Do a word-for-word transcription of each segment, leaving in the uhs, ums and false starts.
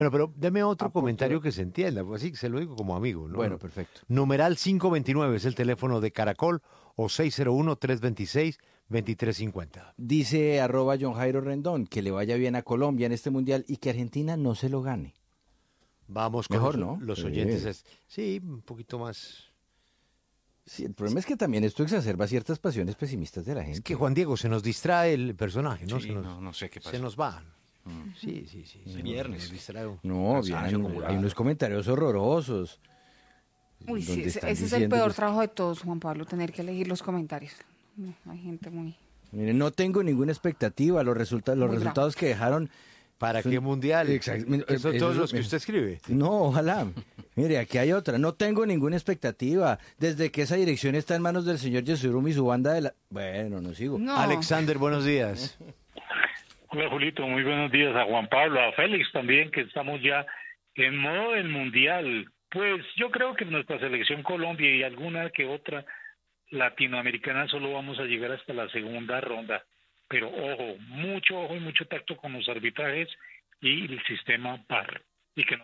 Bueno, pero deme otro a comentario postura- que se entienda, pues así que se lo digo como amigo, ¿no? Bueno, No. perfecto. Numeral quinientos veintinueve es el teléfono de Caracol o seis cero uno, tres dos seis, dos tres cinco cero. Dice arroba John Jairo Rendón que le vaya bien a Colombia en este mundial y que Argentina no se lo gane. Vamos con Mejor, los, ¿no? los oyentes. Sí. es- Sí, un poquito más. Sí, el problema es que también esto exacerba ciertas pasiones pesimistas de la Es que gente. Juan Diego se nos distrae el personaje, ¿no? Se Sí, nos, no, no sé qué se pasa. nos va. Sí, sí, sí. se nos- Viernes. nos distrae un- No, Cansancio bien, acumulado. hay unos comentarios horrorosos. Uy, sí, donde ese, están ese es el diciendo, peor pues, trabajo de todos, Juan Pablo, tener que elegir los comentarios. No, hay gente muy... Mire, no tengo ninguna expectativa. Los, resulta- los Muy resultados que dejaron. ¿Para son- qué mundial? Exacto. Esos son Eso todos es- los que usted escribe. No, ojalá. Mire, aquí hay otra. No tengo ninguna expectativa. Desde que esa dirección está en manos del señor Yesurum y su banda de la... Bueno, no sigo. No. Alexander, buenos días. Hola Julito, muy buenos días a Juan Pablo, a Félix también, que estamos ya en modo del mundial. Pues yo creo que nuestra selección Colombia y alguna que otra latinoamericana solo vamos a llegar hasta la segunda ronda. Pero ojo, mucho ojo y mucho tacto con los arbitrajes y el sistema V A R. Y que no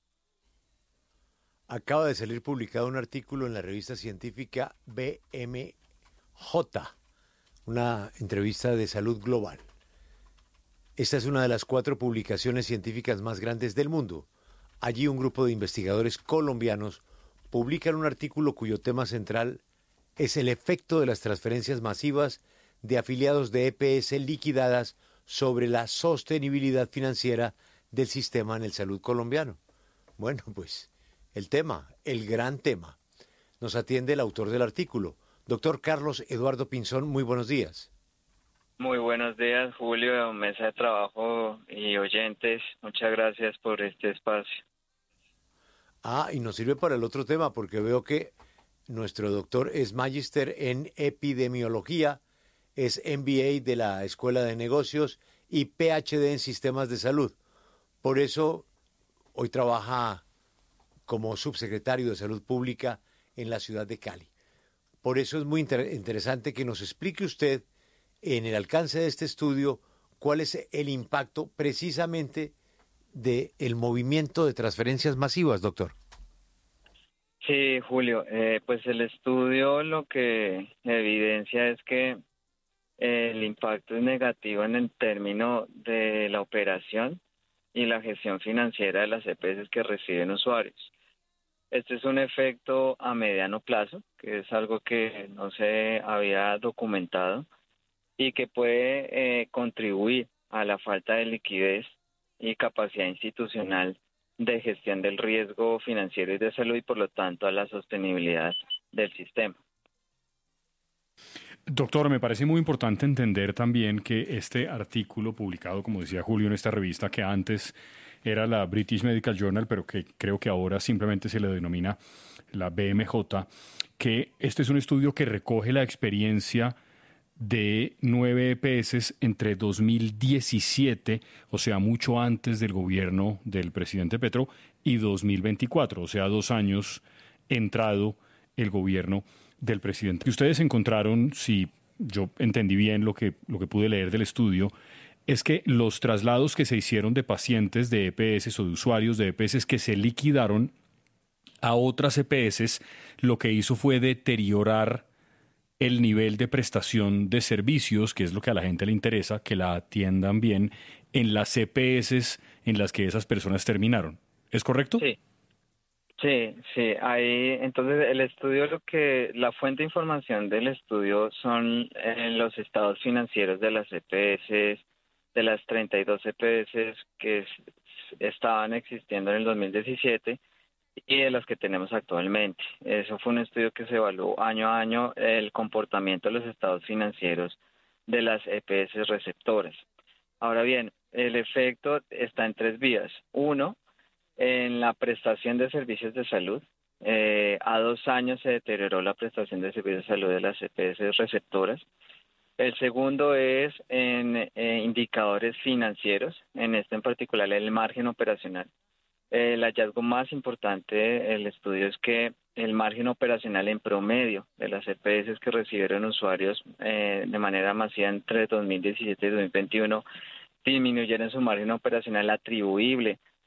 Acaba de salir publicado un artículo en la revista científica B M J, una entrevista de salud global. Esta es una de las cuatro publicaciones científicas más grandes del mundo. Allí un grupo de investigadores colombianos publican un artículo cuyo tema central es el efecto de las transferencias masivas de afiliados de E P S liquidadas sobre la sostenibilidad financiera del sistema en el salud colombiano. Bueno, pues el tema, el gran tema. Nos atiende el autor del artículo, doctor Carlos Eduardo Pinzón. Muy buenos días. Muy buenos días, Julio, mesa de trabajo y oyentes. Muchas gracias por este espacio. Ah, y nos sirve para el otro tema porque veo que nuestro doctor es magíster en epidemiología, es M B A de la Escuela de Negocios y P H D en Sistemas de Salud. Por eso hoy trabaja como subsecretario de Salud Pública en la ciudad de Cali. Por eso es muy inter- interesante que nos explique usted en el alcance de este estudio cuál es el impacto precisamente del movimiento de transferencias masivas, doctor. Sí, Julio, eh, pues el estudio lo que evidencia es que el impacto es negativo en el término de la operación y la gestión financiera de las E P S que reciben usuarios. Este es un efecto a mediano plazo, que es algo que no se había documentado y que puede eh, contribuir a la falta de liquidez y capacidad institucional de gestión del riesgo financiero y de salud y por lo tanto a la sostenibilidad del sistema. Doctor, me parece muy importante entender también que este artículo publicado, como decía Julio, en esta revista que antes era la British Medical Journal, pero que creo que ahora simplemente se le denomina la B M J, que este es un estudio que recoge la experiencia de nueve E P S entre dos mil diecisiete, o sea, mucho antes del gobierno del presidente Petro, y dos mil veinticuatro, o sea, dos años entrado el gobierno del presidente. Y ustedes encontraron, si yo entendí bien lo que, lo que pude leer del estudio, es que los traslados que se hicieron de pacientes de E P S o de usuarios de E P S que se liquidaron a otras E P S, lo que hizo fue deteriorar el nivel de prestación de servicios, que es lo que a la gente le interesa, que la atiendan bien, en las E P S en las que esas personas terminaron. ¿Es correcto? Sí. Sí, sí, ahí entonces el estudio, lo que la fuente de información del estudio son eh, los estados financieros de las E P S, de las treinta y dos E P S que es, estaban existiendo en el dos mil diecisiete y de las que tenemos actualmente. Eso fue un estudio que se evaluó año a año el comportamiento de los estados financieros de las E P S receptoras. Ahora bien, el efecto está en tres vías. Uno, en la prestación de servicios de salud. Eh, a dos años se deterioró la prestación de servicios de salud de las E P S receptoras. El segundo es en eh, indicadores financieros, en este en particular el margen operacional. Eh, el hallazgo más importante del estudio es que el margen operacional en promedio de las E P S que recibieron usuarios eh, de manera masiva entre dos mil diecisiete y dos mil veintiuno disminuyeron su margen operacional atribuible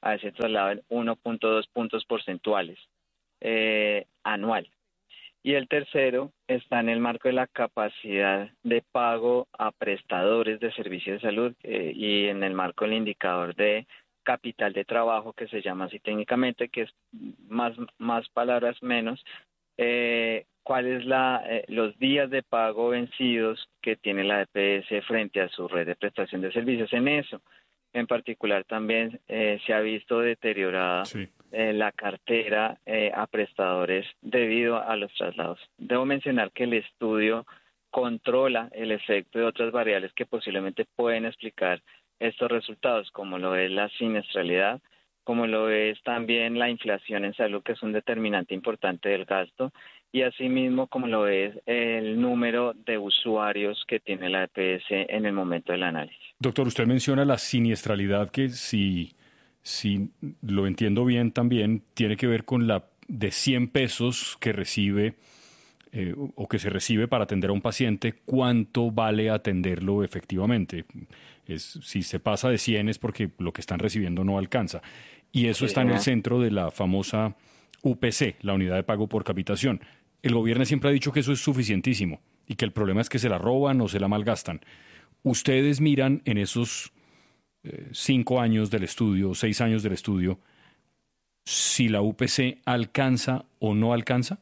a ese traslado en uno punto dos puntos porcentuales eh, anual. Y el tercero está en el marco de la capacidad de pago a prestadores de servicios de salud eh, y en el marco del indicador de capital de trabajo, que se llama así técnicamente, que es más, más palabras menos, eh, cuál es la eh, los días de pago vencidos que tiene la E P S frente a su red de prestación de servicios. En eso, en particular, también eh, se ha visto deteriorada sí. eh, la cartera eh, a prestadores debido a los traslados. Debo mencionar que el estudio controla el efecto de otras variables que posiblemente pueden explicar estos resultados, como lo es la siniestralidad, como lo es también la inflación en salud, que es un determinante importante del gasto, y asimismo como lo es el número de usuarios que tiene la E P S en el momento del análisis. Doctor, usted menciona la siniestralidad, que si, si lo entiendo bien también, tiene que ver con la de cien pesos que recibe eh, o que se recibe para atender a un paciente, ¿cuánto vale atenderlo efectivamente? Es, si se pasa de cien es porque lo que están recibiendo no alcanza. Y eso sí, está en el centro de la famosa U P C, la unidad de pago por capitación. El gobierno siempre ha dicho que eso es suficientísimo y que el problema es que se la roban o se la malgastan. ¿Ustedes miran en esos eh, cinco años del estudio, seis años del estudio, si la U P C alcanza o no alcanza?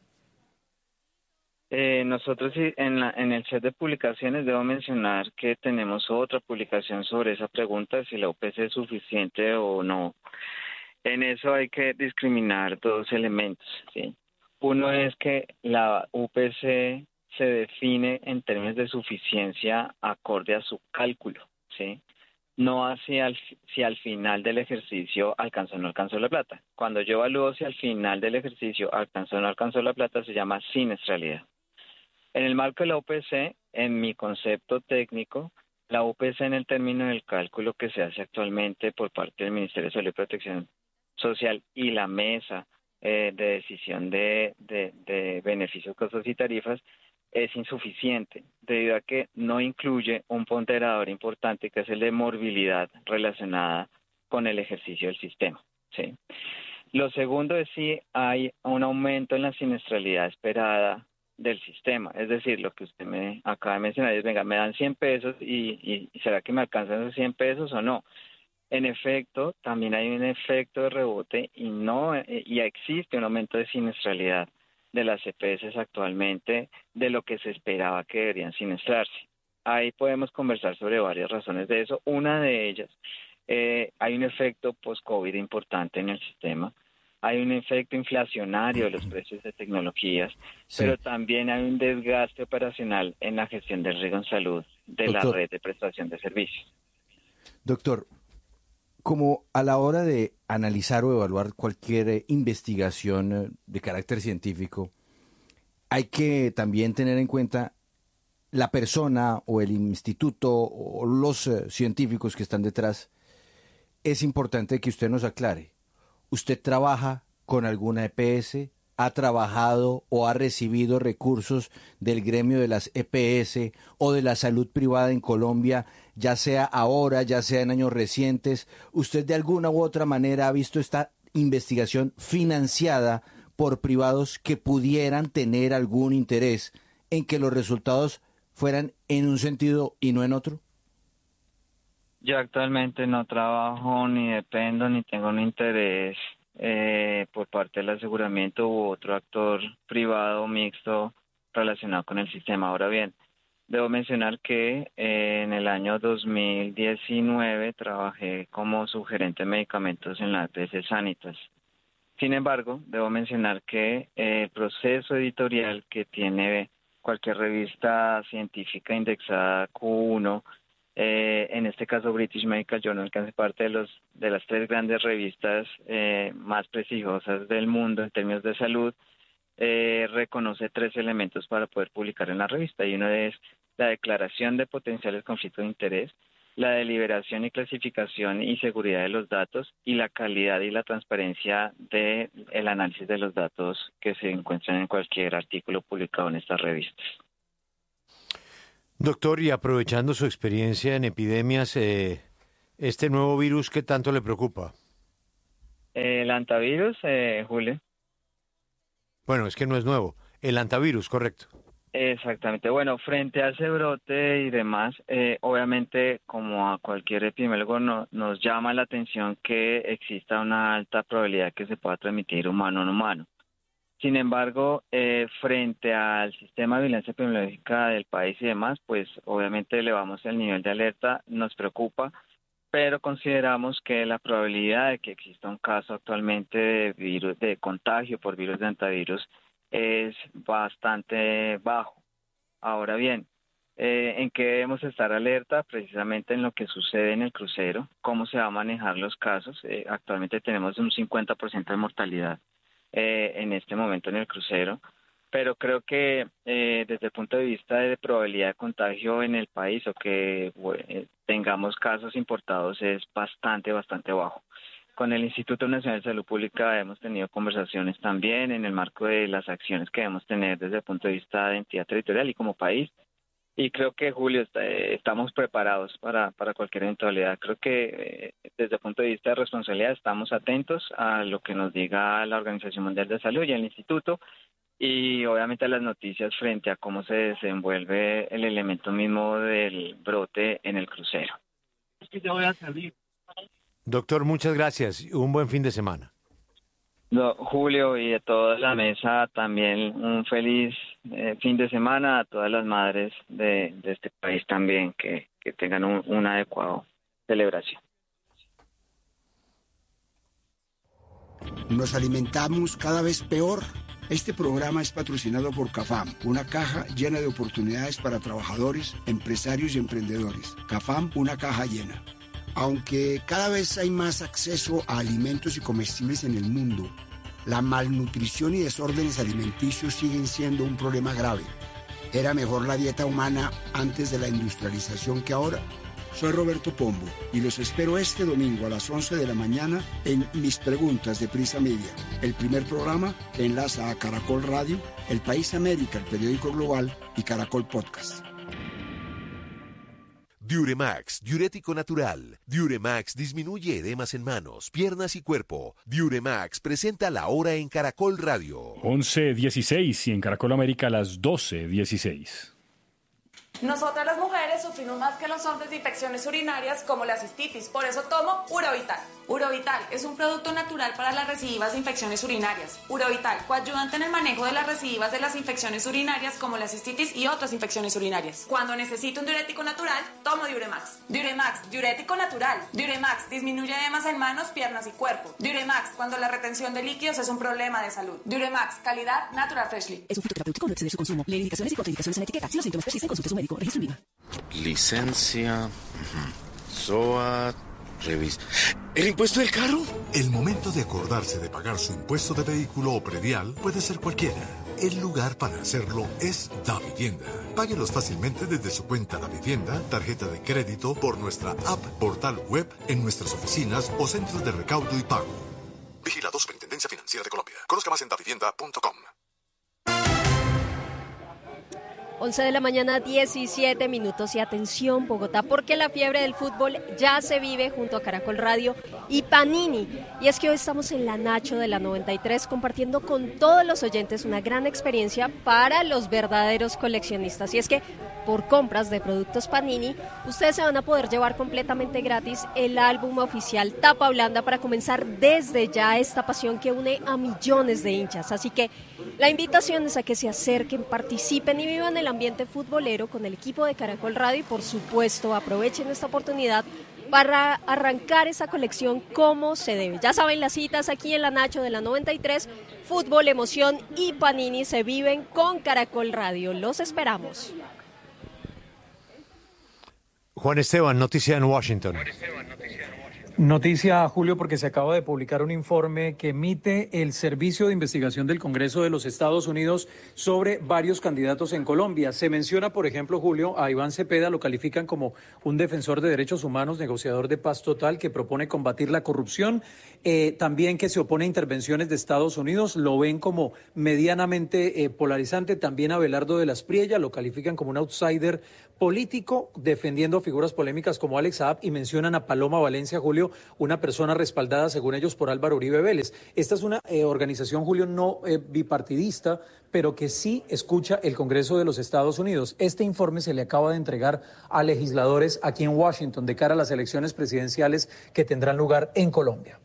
Eh, nosotros en, la, en el set de publicaciones debo mencionar que tenemos otra publicación sobre esa pregunta, si la U P C es suficiente o no. En eso hay que discriminar dos elementos, ¿sí? Uno es que la U P C se define en términos de suficiencia acorde a su cálculo, ¿sí? No hacia al, si al final del ejercicio alcanzó o no alcanzó la plata. Cuando yo evalúo si al final del ejercicio alcanzó o no alcanzó la plata, se llama siniestralidad. En el marco de la U P C, en mi concepto técnico, la U P C en el término del cálculo que se hace actualmente por parte del Ministerio de Salud y Protección Social y la mesa eh, de decisión de, de, de beneficios, costos y tarifas, es insuficiente, debido a que no incluye un ponderador importante que es el de morbilidad relacionada con el ejercicio del sistema, ¿sí? Lo segundo es si hay un aumento en la siniestralidad esperada del sistema, es decir, lo que usted me acaba de mencionar es, venga, me dan cien pesos y, y ¿será que me alcanzan esos cien pesos o no? En efecto, también hay un efecto de rebote y no y existe un aumento de siniestralidad de las E P S actualmente de lo que se esperaba que deberían siniestrarse. Ahí podemos conversar sobre varias razones de eso. Una de ellas, eh, hay un efecto post-COVID importante en el sistema. Hay un efecto inflacionario de los precios de tecnologías, sí. Pero también hay un desgaste operacional en la gestión del riesgo en salud de Doctor, la red de prestación de servicios. Doctor, como a la hora de analizar o evaluar cualquier investigación de carácter científico, hay que también tener en cuenta la persona o el instituto o los científicos que están detrás. Es importante que usted nos aclare. ¿Usted trabaja con alguna E P S? ¿Ha trabajado o ha recibido recursos del gremio de las E P S o de la salud privada en Colombia, ya sea ahora, ya sea en años recientes? ¿Usted de alguna u otra manera ha visto esta investigación financiada por privados que pudieran tener algún interés en que los resultados fueran en un sentido y no en otro? Yo actualmente no trabajo ni dependo ni tengo un interés eh, por parte del aseguramiento u otro actor privado mixto relacionado con el sistema. Ahora bien, debo mencionar que eh, en el año dos mil diecinueve trabajé como subgerente de medicamentos en la E P S Sanitas. Sin embargo, debo mencionar que eh, el proceso editorial que tiene cualquier revista científica indexada Q uno, Eh, en este caso British Medical Journal, que hace parte de los de las tres grandes revistas eh, más prestigiosas del mundo en términos de salud, eh, reconoce tres elementos para poder publicar en la revista, y uno es la declaración de potenciales conflictos de interés, la deliberación y clasificación y seguridad de los datos, y la calidad y la transparencia del análisis de los datos que se encuentran en cualquier artículo publicado en estas revistas. Doctor, y aprovechando su experiencia en epidemias, eh, ¿este nuevo virus qué tanto le preocupa? El antivirus, eh, Julio. Bueno, es que no es nuevo. El antivirus, correcto. Exactamente. Bueno, frente a ese brote y demás, eh, obviamente, como a cualquier epidemiólogo, no, nos llama la atención que exista una alta probabilidad que se pueda transmitir humano en humano. Sin embargo, eh, frente al sistema de vigilancia epidemiológica del país y demás, pues obviamente elevamos el nivel de alerta, nos preocupa, pero consideramos que la probabilidad de que exista un caso actualmente de virus de contagio por virus de antivirus es bastante bajo. Ahora bien, eh, ¿en qué debemos estar alerta? Precisamente en lo que sucede en el crucero, cómo se va a manejar los casos. Eh, actualmente tenemos un cincuenta por ciento de mortalidad eh, en este momento en el crucero, pero creo que eh, desde el punto de vista de probabilidad de contagio en el país o que bueno, tengamos casos importados es bastante, bastante bajo. Con el Instituto Nacional de Salud Pública hemos tenido conversaciones también en el marco de las acciones que debemos tener desde el punto de vista de entidad territorial y como país. Y creo que, Julio, está, eh, estamos preparados para, para cualquier eventualidad. Creo que eh, desde el punto de vista de responsabilidad estamos atentos a lo que nos diga la Organización Mundial de Salud y el Instituto y obviamente a las noticias frente a cómo se desenvuelve el elemento mismo del brote en el crucero. Es que ya voy a salir. Doctor, muchas gracias. Un buen fin de semana. No, Julio, y de toda la mesa también un feliz eh, fin de semana a todas las madres de, de este país también, que, que tengan un, una adecuada celebración. Nos alimentamos cada vez peor. Este programa es patrocinado por CAFAM, una caja llena de oportunidades para trabajadores, empresarios y emprendedores. CAFAM, una caja llena. Aunque cada vez hay más acceso a alimentos y comestibles en el mundo, la malnutrición y desórdenes alimenticios siguen siendo un problema grave. ¿Era mejor la dieta humana antes de la industrialización que ahora? Soy Roberto Pombo y los espero este domingo a las once de la mañana en Mis Preguntas de Prisa Media, el primer programa que enlaza a Caracol Radio, El País América, el periódico global y Caracol Podcast. Diuremax, diurético natural. Diuremax disminuye edemas en manos, piernas y cuerpo. Diuremax presenta La Hora en Caracol Radio. once dieciséis y en Caracol América a las doce dieciséis. Nosotras las mujeres sufrimos más que los hombres de infecciones urinarias como la cistitis, por eso tomo Urovital. Urovital es un producto natural para las recidivas de infecciones urinarias. Urovital coayudante en el manejo de las recidivas de las infecciones urinarias como la cistitis y otras infecciones urinarias. Cuando necesito un diurético natural, tomo Diuremax. Diuremax, diurético natural. Diuremax disminuye edemas en manos, piernas y cuerpo. Diuremax, cuando la retención de líquidos es un problema de salud. Diuremax, calidad Natural Freshly. Es un fitoterapéutico, no excede su consumo. Lee indicaciones y contraindicaciones en etiqueta. Si los síntomas persisten, consulte a su médico. Registro en IVA. Licencia, S O A, revisa. ¿El impuesto del carro? El momento de acordarse de pagar su impuesto de vehículo o predial puede ser cualquiera. El lugar para hacerlo es Davivienda. Páguelos fácilmente desde su cuenta Davivienda, tarjeta de crédito, por nuestra app, portal web, en nuestras oficinas o centros de recaudo y pago. Vigilado Superintendencia Financiera de Colombia. Conozca más en davivienda punto com. once de la mañana, diecisiete minutos y atención Bogotá, porque la fiebre del fútbol ya se vive junto a Caracol Radio y Panini. Y es que hoy estamos en la Nacho de la noventa y tres compartiendo con todos los oyentes una gran experiencia para los verdaderos coleccionistas. Y es que por compras de productos Panini, ustedes se van a poder llevar completamente gratis el álbum oficial Tapa Blanda para comenzar desde ya esta pasión que une a millones de hinchas. Así que la invitación es a que se acerquen, participen y vivan el ambiente futbolero con el equipo de Caracol Radio y por supuesto aprovechen esta oportunidad para arrancar esa colección como se debe. Ya saben, las citas aquí en la Nacho de la noventa y tres, fútbol, emoción y Panini se viven con Caracol Radio. Los esperamos. Juan Esteban, noticia en Washington. Noticia, Julio, porque se acaba de publicar un informe que emite el Servicio de Investigación del Congreso de los Estados Unidos sobre varios candidatos en Colombia. Se menciona, por ejemplo, Julio, a Iván Cepeda, lo califican como un defensor de derechos humanos, negociador de paz total, que propone combatir la corrupción, eh, también que se opone a intervenciones de Estados Unidos, lo ven como medianamente eh, polarizante. También a Abelardo de la Espriella, lo califican como un outsider político, defendiendo figuras polémicas como Alex Saab, y mencionan a Paloma Valencia, Julio, Julio, una persona respaldada, según ellos, por Álvaro Uribe Vélez. Esta es una eh, organización, Julio, no eh, bipartidista, pero que sí escucha el Congreso de los Estados Unidos. Este informe se le acaba de entregar a legisladores aquí en Washington de cara a las elecciones presidenciales que tendrán lugar en Colombia.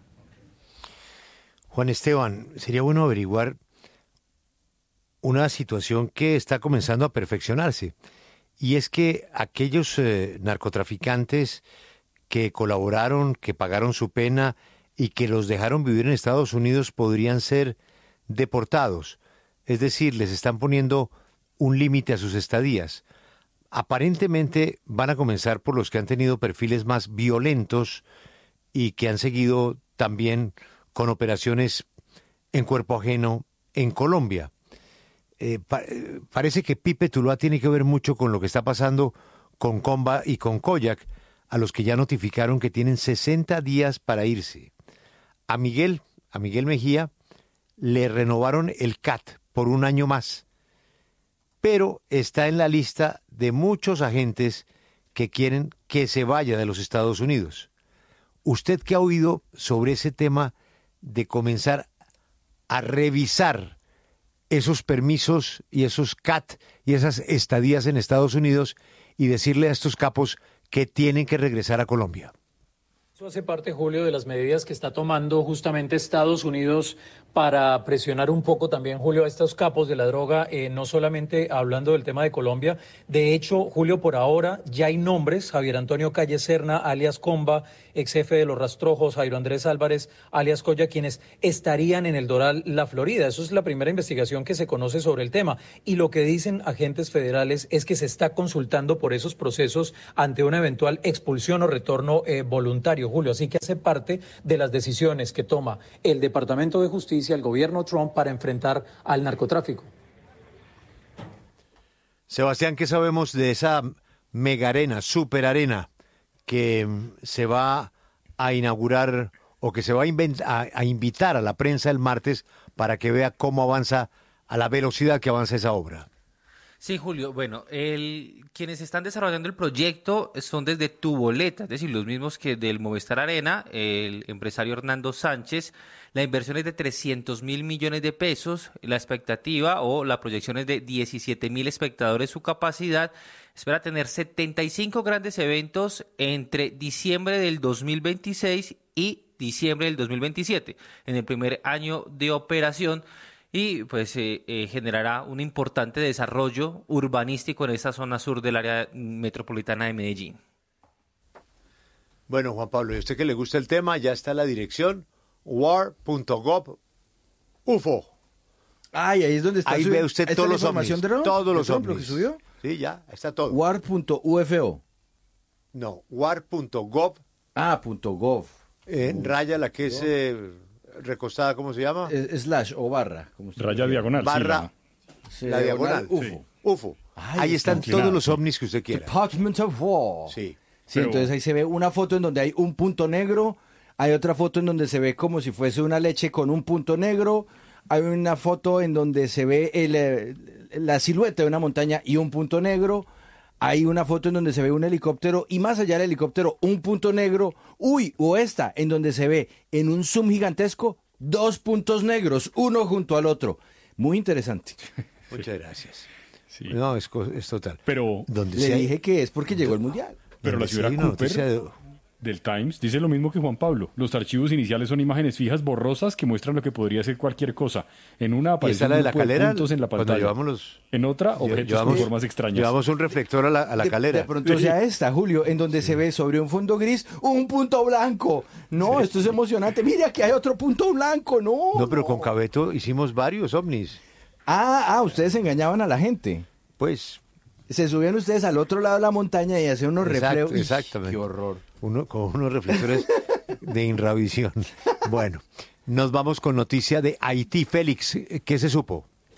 Juan Esteban, sería bueno averiguar una situación que está comenzando a perfeccionarse, y es que aquellos eh, narcotraficantes que colaboraron, que pagaron su pena y que los dejaron vivir en Estados Unidos podrían ser deportados. Es decir, les están poniendo un límite a sus estadías. Aparentemente van a comenzar por los que han tenido perfiles más violentos y que han seguido también con operaciones en cuerpo ajeno en Colombia. Eh, pa- parece que Pipe Tuluá tiene que ver mucho con lo que está pasando con Comba y con Koyak, a los que ya notificaron que tienen sesenta días para irse. A Miguel, a Miguel Mejía, le renovaron el C A T por un año más, pero está en la lista de muchos agentes que quieren que se vaya de los Estados Unidos. ¿Usted qué ha oído sobre ese tema de comenzar a revisar esos permisos y esos C A T y esas estadías en Estados Unidos y decirle a estos capos que tienen que regresar a Colombia? Eso hace parte, Julio, de las medidas que está tomando justamente Estados Unidos para presionar un poco también, Julio, a estos capos de la droga, eh, no solamente hablando del tema de Colombia. De hecho, Julio, por ahora ya hay nombres: Javier Antonio Calle Serna, alias Comba, ex jefe de los Rastrojos; Jairo Andrés Álvarez, alias Coya, quienes estarían en el Doral La Florida. Eso es la primera investigación que se conoce sobre el tema. Y lo que dicen agentes federales es que se está consultando por esos procesos ante una eventual expulsión o retorno eh, voluntario, Julio. Así que hace parte de las decisiones que toma el Departamento de Justicia, el gobierno Trump, para enfrentar al narcotráfico. Sebastián, ¿qué sabemos de esa mega arena, super arena, que se va a inaugurar o que se va a, invent- a, a invitar a la prensa el martes para que vea cómo avanza, a la velocidad que avanza esa obra? Sí, Julio. Bueno, el, quienes están desarrollando el proyecto son desde Tuboleta, es decir, los mismos que del Movistar Arena, el empresario Hernando Sánchez. La inversión es de trescientos mil millones de pesos, la expectativa o la proyección es de diecisiete mil espectadores, su capacidad. Espera tener setenta y cinco grandes eventos entre diciembre del dos mil veintiséis y diciembre del dos mil veintisiete, en el primer año de operación. Y pues eh, eh, generará un importante desarrollo urbanístico en esta zona sur del área metropolitana de Medellín. Bueno, Juan Pablo, ¿y a usted que le gusta el tema? Ya está la dirección, war punto gov U F O. Ay, ahí es donde está. Ahí su... ve usted todos los ovnis, de Trump, todos los de Trump, lo ovnis. que subió. Sí, ya, está todo. war punto U F O. No, war punto gov. Ah, punto .gov. Eh, raya la que es eh, recostada, ¿cómo se llama? Es, slash o barra. Como usted Raya quiera. diagonal. Barra, Sí, la diagonal. U F O. Sí. U F O. Ay, ahí están está. todos los ovnis que usted quiera. Department of War. Sí. Sí, Pero- entonces ahí se ve una foto en donde hay un punto negro, hay otra foto en donde se ve como si fuese una leche con un punto negro, hay una foto en donde se ve el, eh, la silueta de una montaña y un punto negro, hay una foto en donde se ve un helicóptero y más allá del helicóptero un punto negro, uy, o esta en donde se ve en un zoom gigantesco dos puntos negros, uno junto al otro. Muy interesante. Muchas gracias. No, es, co- es total. Pero Donde Le sea- dije que es porque llegó el mundial. Pero la donde señora sea una Cooper noticia de- del Times dice lo mismo que Juan Pablo. Los archivos iniciales son imágenes fijas borrosas que muestran lo que podría ser cualquier cosa. En una ¿Y aparece está un la de la grupo de calera? puntos en la Cuando pantalla. llevamos los- En otra, objetos llevamos- con formas extrañas. Llevamos un reflector a la, a la de, calera. de pronto sea esta, Julio, en donde se ve sobre un fondo gris un punto blanco. No, esto es emocionante. Mire, aquí hay otro punto blanco, no. No, pero con Cabeto hicimos varios ovnis. Ah, ah, ustedes engañaban a la gente. Pues... Se subían ustedes al otro lado de la montaña y hacían unos Exacto, reflejos. Ih, exactamente. Qué horror. Uno, con unos reflectores de Inravisión. Bueno, nos vamos con noticia de Haití. Félix, ¿qué se supo?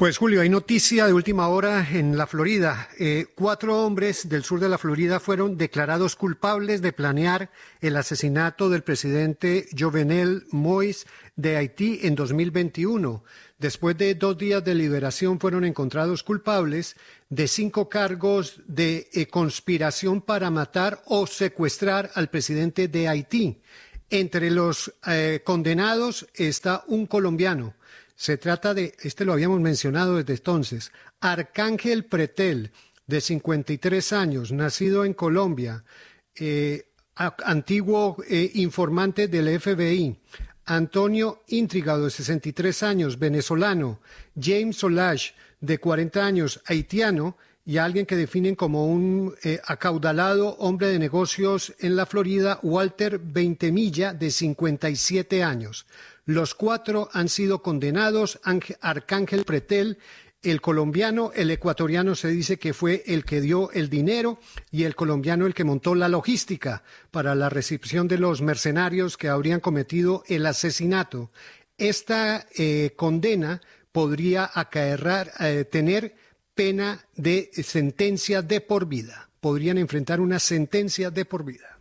Pues Julio, hay noticia de última hora en la Florida. Eh, cuatro hombres del sur de la Florida fueron declarados culpables de planear el asesinato del presidente Jovenel Moïse de Haití en dos mil veintiuno. Después de dos días de liberación fueron encontrados culpables de cinco cargos de eh, conspiración para matar o secuestrar al presidente de Haití. Entre los eh, condenados está un colombiano. Se trata de, este lo habíamos mencionado desde entonces, Arcángel Pretel, de cincuenta y tres años, nacido en Colombia, eh, a, antiguo eh, informante del F B I. Antonio Intriga, de sesenta y tres años, venezolano. James Solage, de cuarenta años, haitiano, y alguien que definen como un eh, acaudalado hombre de negocios en la Florida, Walter Veintemilla, de cincuenta y siete años. Los cuatro han sido condenados. Arcángel Pretel, el colombiano, el ecuatoriano se dice que fue el que dio el dinero y el colombiano el que montó la logística para la recepción de los mercenarios que habrían cometido el asesinato. Esta eh, condena podría acarrear, eh, tener pena de sentencia de por vida. Podrían enfrentar una sentencia de por vida.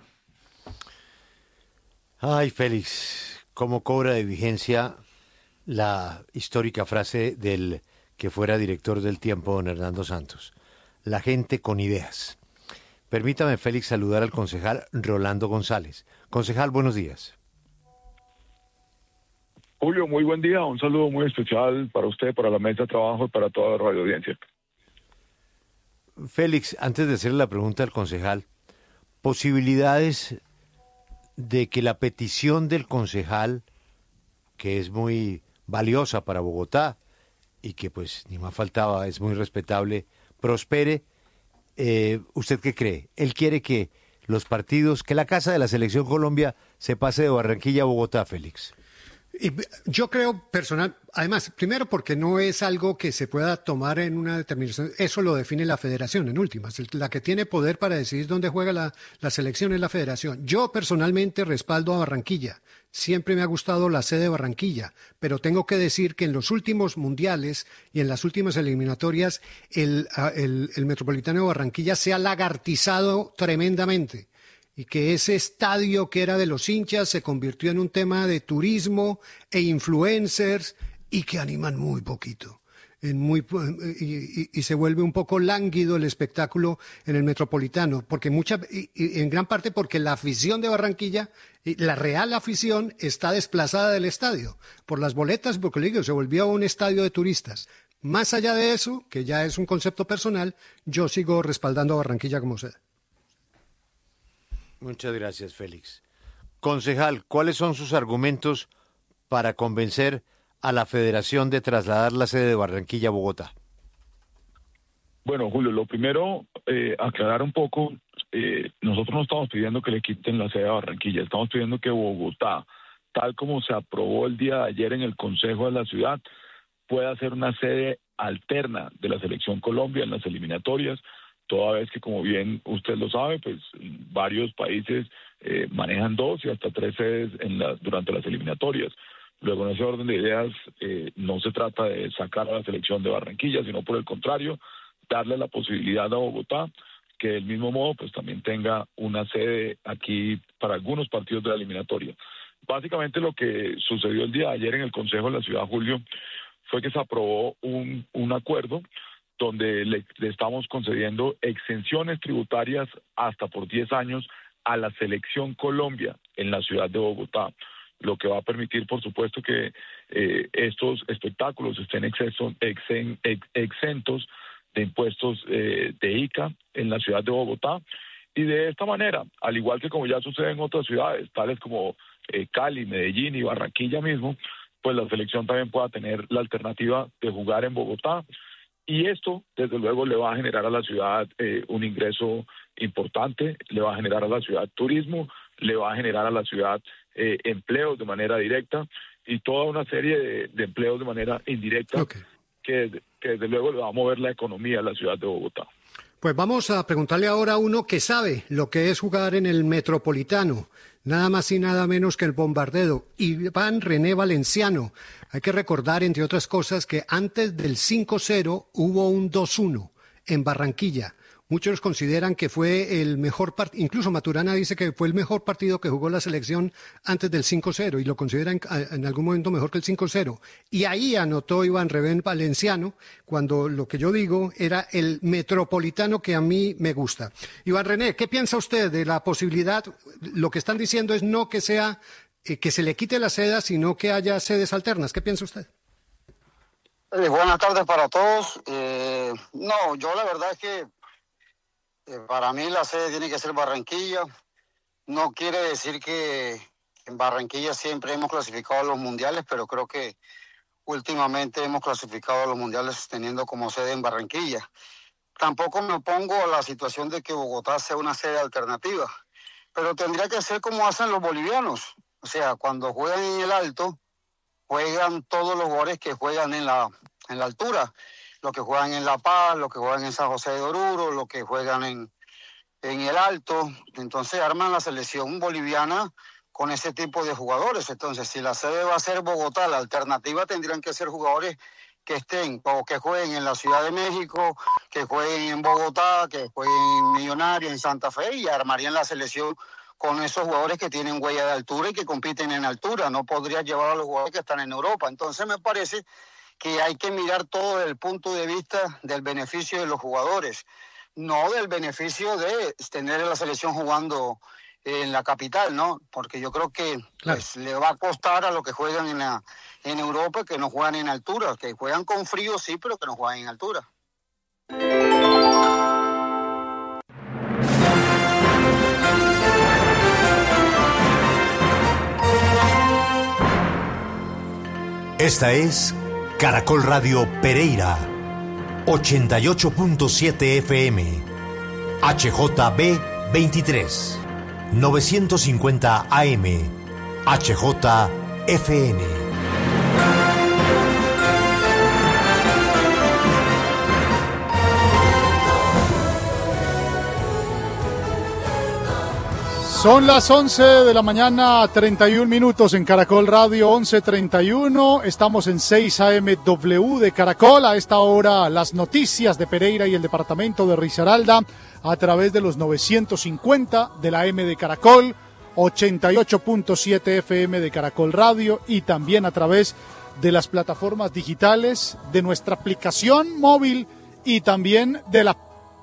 Ay, Félix. ¿Cómo cobra de vigencia la histórica frase del que fuera director del Tiempo, don Hernando Santos? La gente con ideas. Permítame, Félix, saludar al concejal Rolando González. Concejal, buenos días. Julio, muy buen día. Un saludo muy especial para usted, para la mesa de trabajo y para toda la radio audiencia. Félix, antes de hacerle la pregunta al concejal, posibilidades de que la petición del concejal, que es muy valiosa para Bogotá y que pues ni más faltaba, es muy respetable, prospere. Eh, ¿Usted qué cree? Él quiere que los partidos, que la Casa de la Selección Colombia se pase de Barranquilla a Bogotá, Félix. Y yo creo personal, además, primero porque no es algo que se pueda tomar en una determinación, eso lo define la federación en últimas, la que tiene poder para decidir dónde juega la, la selección es la federación. Yo personalmente respaldo a Barranquilla, siempre me ha gustado la sede de Barranquilla, pero tengo que decir que en los últimos mundiales y en las últimas eliminatorias el, el, el Metropolitano de Barranquilla se ha lagartizado tremendamente. Y que ese estadio que era de los hinchas se convirtió en un tema de turismo e influencers y que animan muy poquito. En muy, y, y, y se vuelve un poco lánguido el espectáculo en el Metropolitano, porque mucha, y, y en gran parte porque la afición de Barranquilla, la real afición, está desplazada del estadio por las boletas, porque le digo, se volvió un estadio de turistas. Más allá de eso, que ya es un concepto personal, yo sigo respaldando a Barranquilla como sede. Muchas gracias, Félix. Concejal, ¿cuáles son sus argumentos para convencer a la Federación de trasladar la sede de Barranquilla a Bogotá? Bueno, Julio, lo primero, eh, aclarar un poco, eh, nosotros no estamos pidiendo que le quiten la sede a Barranquilla, estamos pidiendo que Bogotá, tal como se aprobó el día de ayer en el Consejo de la Ciudad, pueda ser una sede alterna de la Selección Colombia en las eliminatorias, toda vez que, como bien usted lo sabe, pues varios países eh, manejan dos y hasta tres sedes en la, durante las eliminatorias. Luego, en ese orden de ideas, eh, no se trata de sacar a la selección de Barranquilla, sino por el contrario, darle la posibilidad a Bogotá que del mismo modo pues también tenga una sede aquí para algunos partidos de la eliminatoria. Básicamente lo que sucedió el día de ayer en el Consejo de la Ciudad, Julio, fue que se aprobó un, un acuerdo donde le, le estamos concediendo exenciones tributarias hasta por diez años a la Selección Colombia en la ciudad de Bogotá, lo que va a permitir, por supuesto, que eh, estos espectáculos estén exentos, exen, ex, exentos de impuestos eh, de I C A en la ciudad de Bogotá, y de esta manera, al igual que como ya sucede en otras ciudades, tales como eh, Cali, Medellín y Barranquilla mismo, pues la selección también pueda tener la alternativa de jugar en Bogotá. Y esto, desde luego, le va a generar a la ciudad eh, un ingreso importante, le va a generar a la ciudad turismo, le va a generar a la ciudad eh, empleos de manera directa y toda una serie de, de empleos de manera indirecta okay. que, que desde luego le va a mover la economía a la ciudad de Bogotá. Pues vamos a preguntarle ahora a uno que sabe lo que es jugar en el Metropolitano. nada más y nada menos que el bombardero Iván René Valenciano. Hay que recordar, entre otras cosas, que antes del cinco cero hubo un dos uno en Barranquilla. Muchos consideran que fue el mejor partido, incluso Maturana dice que fue el mejor partido que jugó la selección antes del cinco cero y lo consideran en algún momento mejor que el cinco cero. Y ahí anotó Iván René Valenciano, cuando lo que yo digo era el metropolitano que a mí me gusta. Iván René, ¿qué piensa usted de la posibilidad? Lo que están diciendo es no que sea, eh, que se le quite la seda, sino que haya sedes alternas. ¿Qué piensa usted? Eh, buenas tardes para todos. Eh, no, yo la verdad es que para mí la sede tiene que ser Barranquilla. No quiere decir que en Barranquilla siempre hemos clasificado a los mundiales, pero creo que últimamente hemos clasificado a los mundiales teniendo como sede en Barranquilla. Tampoco me opongo a la situación de que Bogotá sea una sede alternativa, pero tendría que ser como hacen los bolivianos. O sea, cuando juegan en el alto, juegan todos los jugadores que juegan en la, en la altura. Los que juegan en La Paz, los que juegan en San José de Oruro, los que juegan en, en el Alto. Entonces arman la selección boliviana con ese tipo de jugadores. Entonces, si la sede va a ser Bogotá, la alternativa tendrían que ser jugadores que estén o que jueguen en la Ciudad de México, que jueguen en Bogotá, que jueguen en Millonarios, en Santa Fe, y armarían la selección con esos jugadores que tienen huella de altura y que compiten en altura. No podría llevar a los jugadores que están en Europa. Entonces, me parece que hay que mirar todo desde el punto de vista del beneficio de los jugadores, no del beneficio de tener a la selección jugando en la capital, ¿no? Porque yo creo que claro, pues, le va a costar a los que juegan en, la, en Europa que no juegan en altura, que juegan con frío sí, pero que no juegan en altura. Esta es Caracol Radio Pereira, ochenta y ocho punto siete F M, H J B veintitrés, novecientos cincuenta A M, H J F N. Son las once de la mañana, treinta y un minutos en Caracol Radio, once treinta y uno. Estamos en seis A M W de Caracol. A esta hora, las noticias de Pereira y el departamento de Risaralda a través de los novecientos cincuenta de la M de Caracol, ochenta y ocho punto siete F M de Caracol Radio y también a través de las plataformas digitales de nuestra aplicación móvil y también de la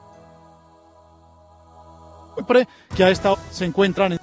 que a esta hora se encuentran en...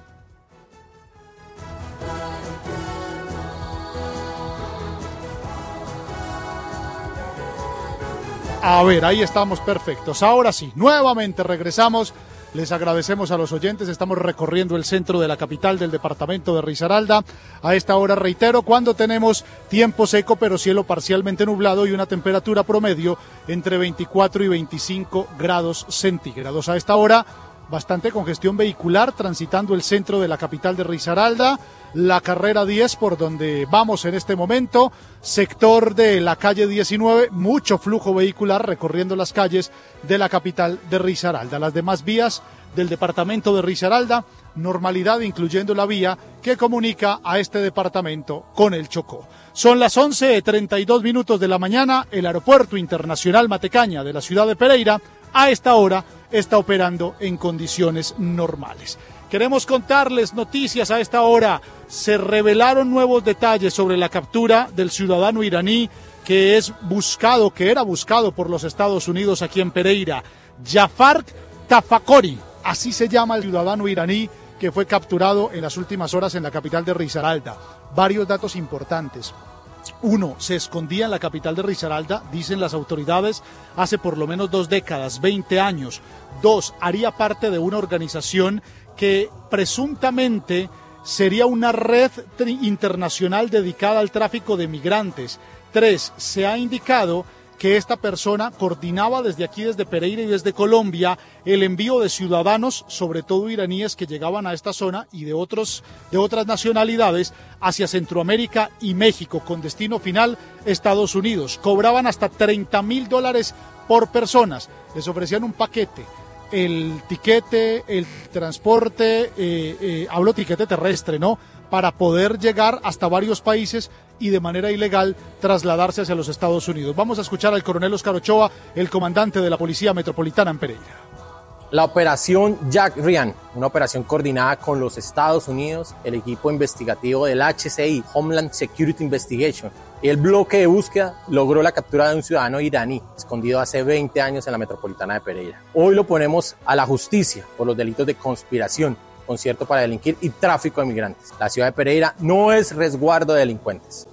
A ver, ahí estamos perfectos. Ahora sí, nuevamente regresamos. Les agradecemos a los oyentes. Estamos recorriendo el centro de la capital del departamento de Risaralda. A esta hora, reitero, cuando tenemos tiempo seco pero cielo parcialmente nublado y una temperatura promedio entre veinticuatro y veinticinco grados centígrados. A esta hora, bastante congestión vehicular transitando el centro de la capital de Risaralda, la carrera diez por donde vamos en este momento, sector de la calle diecinueve, mucho flujo vehicular recorriendo las calles de la capital de Risaralda. Las demás vías del departamento de Risaralda, normalidad incluyendo la vía que comunica a este departamento con el Chocó. Son las once treinta y dos minutos de la mañana, el Aeropuerto Internacional Matecaña de la ciudad de Pereira a esta hora está operando en condiciones normales. Queremos contarles noticias a esta hora. Se revelaron nuevos detalles sobre la captura del ciudadano iraní que es buscado, que era buscado por los Estados Unidos aquí en Pereira. Jafar Tafakori, así se llama el ciudadano iraní que fue capturado en las últimas horas en la capital de Risaralda. Varios datos importantes. Uno, se escondía en la capital de Risaralda, dicen las autoridades, hace por lo menos dos décadas, veinte años. Dos, haría parte de una organización que presuntamente sería una red internacional dedicada al tráfico de migrantes. Tres, se ha indicado que esta persona coordinaba desde aquí, desde Pereira y desde Colombia, el envío de ciudadanos, sobre todo iraníes, que llegaban a esta zona y de otros de otras nacionalidades hacia Centroamérica y México, con destino final Estados Unidos. Cobraban hasta treinta mil dólares por personas, les ofrecían un paquete el tiquete, el transporte, eh, eh, hablo tiquete terrestre, ¿no? Para poder llegar hasta varios países y de manera ilegal trasladarse hacia los Estados Unidos. Vamos a escuchar al coronel Oscar Ochoa, el comandante de la Policía Metropolitana en Pereira. La operación Jack Ryan, una operación coordinada con los Estados Unidos, el equipo investigativo del H C I, Homeland Security Investigation, y el bloque de búsqueda logró la captura de un ciudadano iraní escondido hace veinte años en la Metropolitana de Pereira. Hoy lo ponemos a la justicia por los delitos de conspiración, concierto para delinquir y tráfico de migrantes. La ciudad de Pereira no es resguardo de delincuentes.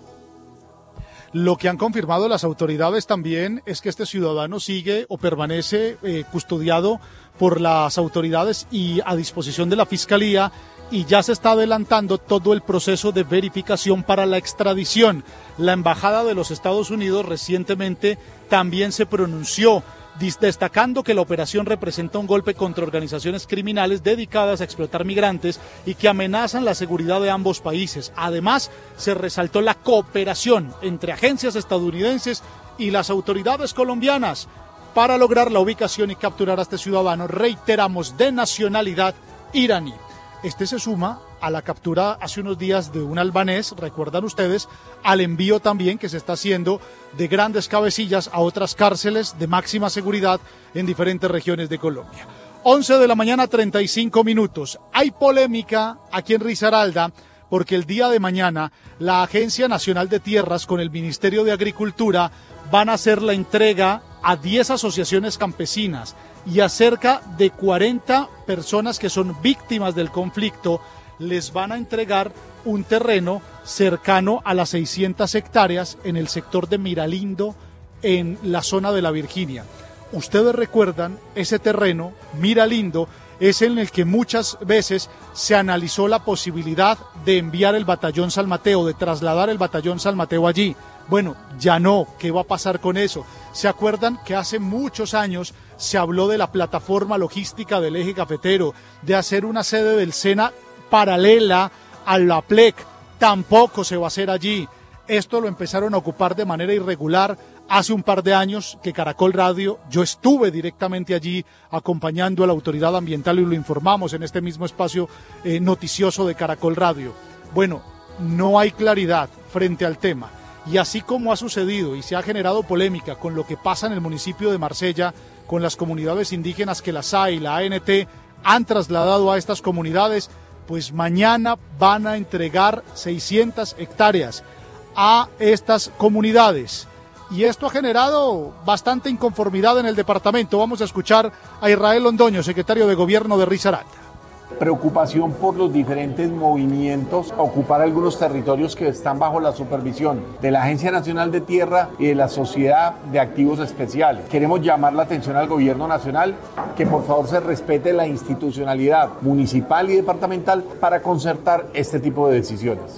Lo que han confirmado las autoridades también es que este ciudadano sigue o permanece eh, custodiado por las autoridades y a disposición de la Fiscalía, y ya se está adelantando todo el proceso de verificación para la extradición. La Embajada de los Estados Unidos recientemente también se pronunció, destacando que la operación representa un golpe contra organizaciones criminales dedicadas a explotar migrantes y que amenazan la seguridad de ambos países. Además, se resaltó la cooperación entre agencias estadounidenses y las autoridades colombianas para lograr la ubicación y capturar a este ciudadano, reiteramos, de nacionalidad iraní. Este se suma a la captura hace unos días de un albanés, recuerdan ustedes, al envío también que se está haciendo de grandes cabecillas a otras cárceles de máxima seguridad en diferentes regiones de Colombia. once de la mañana, treinta y cinco minutos. Hay polémica aquí en Risaralda porque el día de mañana la Agencia Nacional de Tierras con el Ministerio de Agricultura van a hacer la entrega a diez asociaciones campesinas y a cerca de cuarenta personas que son víctimas del conflicto. Les van a entregar un terreno cercano a las seiscientas hectáreas en el sector de Miralindo, en la zona de la Virginia. Ustedes recuerdan, ese terreno, Miralindo, es en el que muchas veces se analizó la posibilidad de enviar el batallón San Mateo, de trasladar el batallón San Mateo allí. Bueno, ya no. ¿Qué va a pasar con eso? ¿Se acuerdan que hace muchos años se habló de la plataforma logística del eje cafetero, de hacer una sede del SENA paralela a la P L E C? Tampoco se va a hacer allí. Esto lo empezaron a ocupar de manera irregular hace un par de años que Caracol Radio, yo estuve directamente allí acompañando a la autoridad ambiental y lo informamos en este mismo espacio eh, noticioso de Caracol Radio. Bueno, no hay claridad frente al tema. Y así como ha sucedido y se ha generado polémica con lo que pasa en el municipio de Marsella, con las comunidades indígenas que la S A y la A N T han trasladado a estas comunidades, pues mañana van a entregar seiscientas hectáreas a estas comunidades. Y esto ha generado bastante inconformidad en el departamento. Vamos a escuchar a Israel Londoño, secretario de Gobierno de Risaralda. Preocupación por los diferentes movimientos a ocupar algunos territorios que están bajo la supervisión de la Agencia Nacional de Tierra y de la Sociedad de Activos Especiales. Queremos llamar la atención al Gobierno Nacional que por favor se respete la institucionalidad municipal y departamental para concertar este tipo de decisiones.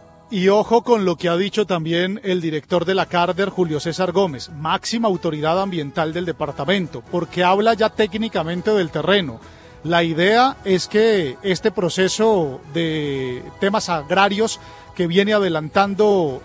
Y ojo con lo que ha dicho también el director de la Carder, Julio César Gómez, máxima autoridad ambiental del departamento, porque habla ya técnicamente del terreno. La idea es que este proceso de temas agrarios que viene adelantando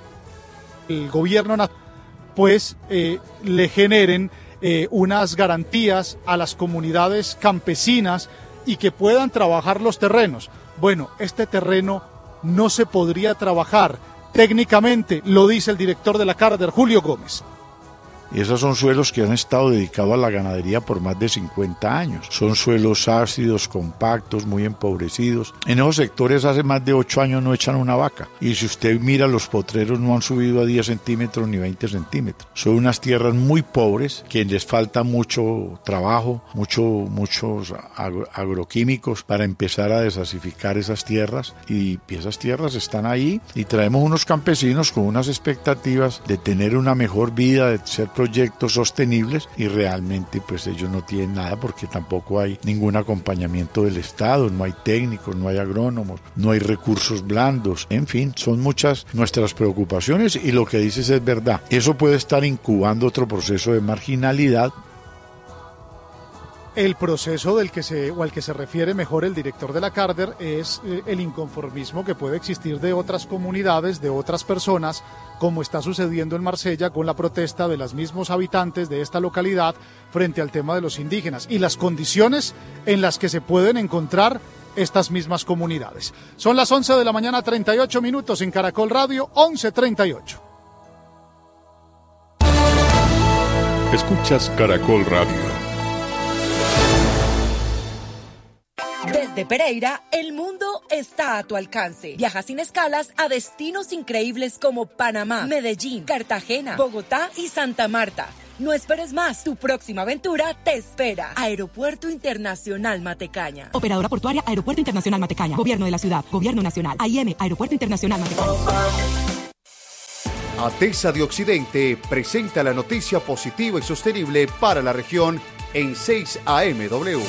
el gobierno, pues eh, le generen eh, unas garantías a las comunidades campesinas y que puedan trabajar los terrenos. Bueno, este terreno no se podría trabajar técnicamente, lo dice el director de la Carder, Julio Gómez. Y esos son suelos que han estado dedicados a la ganadería por más de cincuenta años. Son suelos ácidos, compactos, muy empobrecidos. En esos sectores hace más de ocho años no echan una vaca. Y si usted mira, los potreros no han subido a diez centímetros ni veinte centímetros. Son unas tierras muy pobres que les falta mucho trabajo, mucho, muchos agro, agroquímicos para empezar a desasificar esas tierras. Y esas tierras están ahí y traemos unos campesinos con unas expectativas de tener una mejor vida, de ser proyectos sostenibles, y realmente pues ellos no tienen nada porque tampoco hay ningún acompañamiento del Estado, no hay técnicos, no hay agrónomos, no hay recursos blandos, en fin, son muchas nuestras preocupaciones y lo que dices es verdad. Eso puede estar incubando otro proceso de marginalidad. El proceso del que se, o al que se refiere mejor el director de la Carder es eh, el inconformismo que puede existir de otras comunidades, de otras personas, como está sucediendo en Marsella con la protesta de los mismos habitantes de esta localidad frente al tema de los indígenas y las condiciones en las que se pueden encontrar estas mismas comunidades. Son las once de la mañana, treinta y ocho minutos en Caracol Radio, once treinta y ocho. Escuchas Caracol Radio. Desde Pereira, el mundo está a tu alcance. Viaja sin escalas a destinos increíbles como Panamá, Medellín, Cartagena, Bogotá y Santa Marta. No esperes más, tu próxima aventura te espera. Aeropuerto Internacional Matecaña. Operadora portuaria Aeropuerto Internacional Matecaña. Gobierno de la Ciudad. Gobierno Nacional. A I M, Aeropuerto Internacional Matecaña. ATESA de Occidente presenta la noticia positiva y sostenible para la región en seis A M W.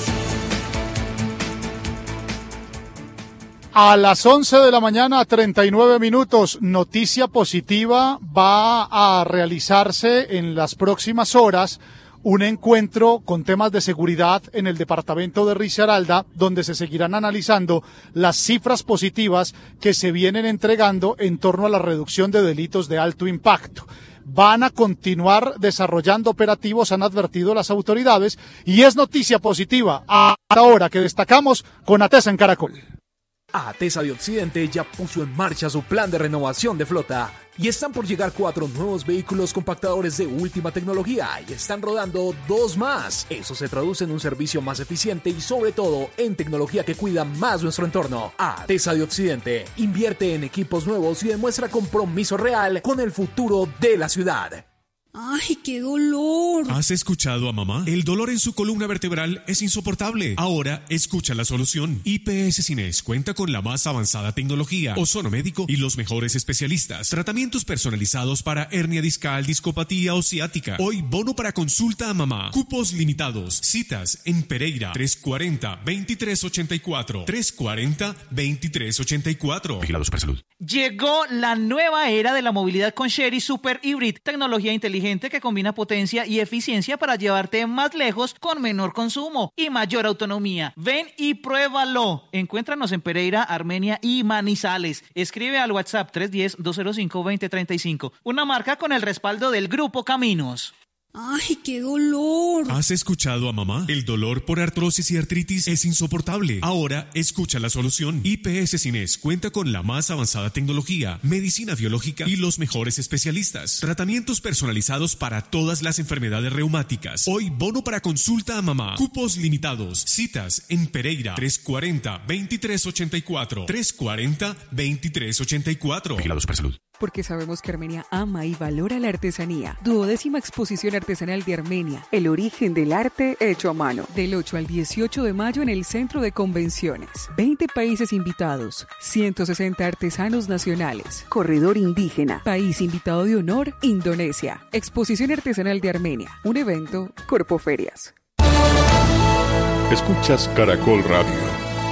A las once de la mañana, treinta y nueve minutos, noticia positiva, va a realizarse en las próximas horas un encuentro con temas de seguridad en el departamento de Risaralda, donde se seguirán analizando las cifras positivas que se vienen entregando en torno a la reducción de delitos de alto impacto. Van a continuar desarrollando operativos, han advertido las autoridades, y es noticia positiva ahora que destacamos con ATESA en Caracol. ATESA de Occidente ya puso en marcha su plan de renovación de flota y están por llegar cuatro nuevos vehículos compactadores de última tecnología y están rodando dos más. Eso se traduce en un servicio más eficiente y sobre todo en tecnología que cuida más nuestro entorno. ATESA de Occidente invierte en equipos nuevos y demuestra compromiso real con el futuro de la ciudad. ¡Ay, qué dolor! ¿Has escuchado a mamá? El dolor en su columna vertebral es insoportable. Ahora escucha la solución. I P S Cines cuenta con la más avanzada tecnología, ozono médico y los mejores especialistas. Tratamientos personalizados para hernia discal, discopatía o ciática. Hoy bono para consulta a mamá. Cupos limitados. Citas en Pereira. tres cuarenta, veintitrés ochenta y cuatro. tres cuarenta, veintitrés ochenta y cuatro. Vigilado Supersalud. Llegó la nueva era de la movilidad con Sherry Super Hybrid, tecnología inteligente que combina potencia y eficiencia para llevarte más lejos con menor consumo y mayor autonomía. Ven y pruébalo. Encuéntranos en Pereira, Armenia y Manizales. Escribe al WhatsApp tres uno cero, dos cero cinco, dos cero tres cinco. Una marca con el respaldo del Grupo Caminos. ¡Ay, qué dolor! ¿Has escuchado a mamá? El dolor por artrosis y artritis es insoportable. Ahora escucha la solución. I P S Cines cuenta con la más avanzada tecnología, medicina biológica y los mejores especialistas. Tratamientos personalizados para todas las enfermedades reumáticas. Hoy bono para consulta a mamá. Cupos limitados. Citas en Pereira. tres cuarenta, veintitrés ochenta y cuatro. tres cuarenta, veintitrés ochenta y cuatro. Vigilado Supersalud. Porque sabemos que Armenia ama y valora la artesanía. Duodécima exposición artesanal de Armenia, el origen del arte hecho a mano. Del ocho al dieciocho de mayo en el Centro de Convenciones. veinte países invitados, ciento sesenta artesanos nacionales. Corredor indígena, país invitado de honor, Indonesia. Exposición artesanal de Armenia, un evento Corpoferias. Escuchas Caracol Radio.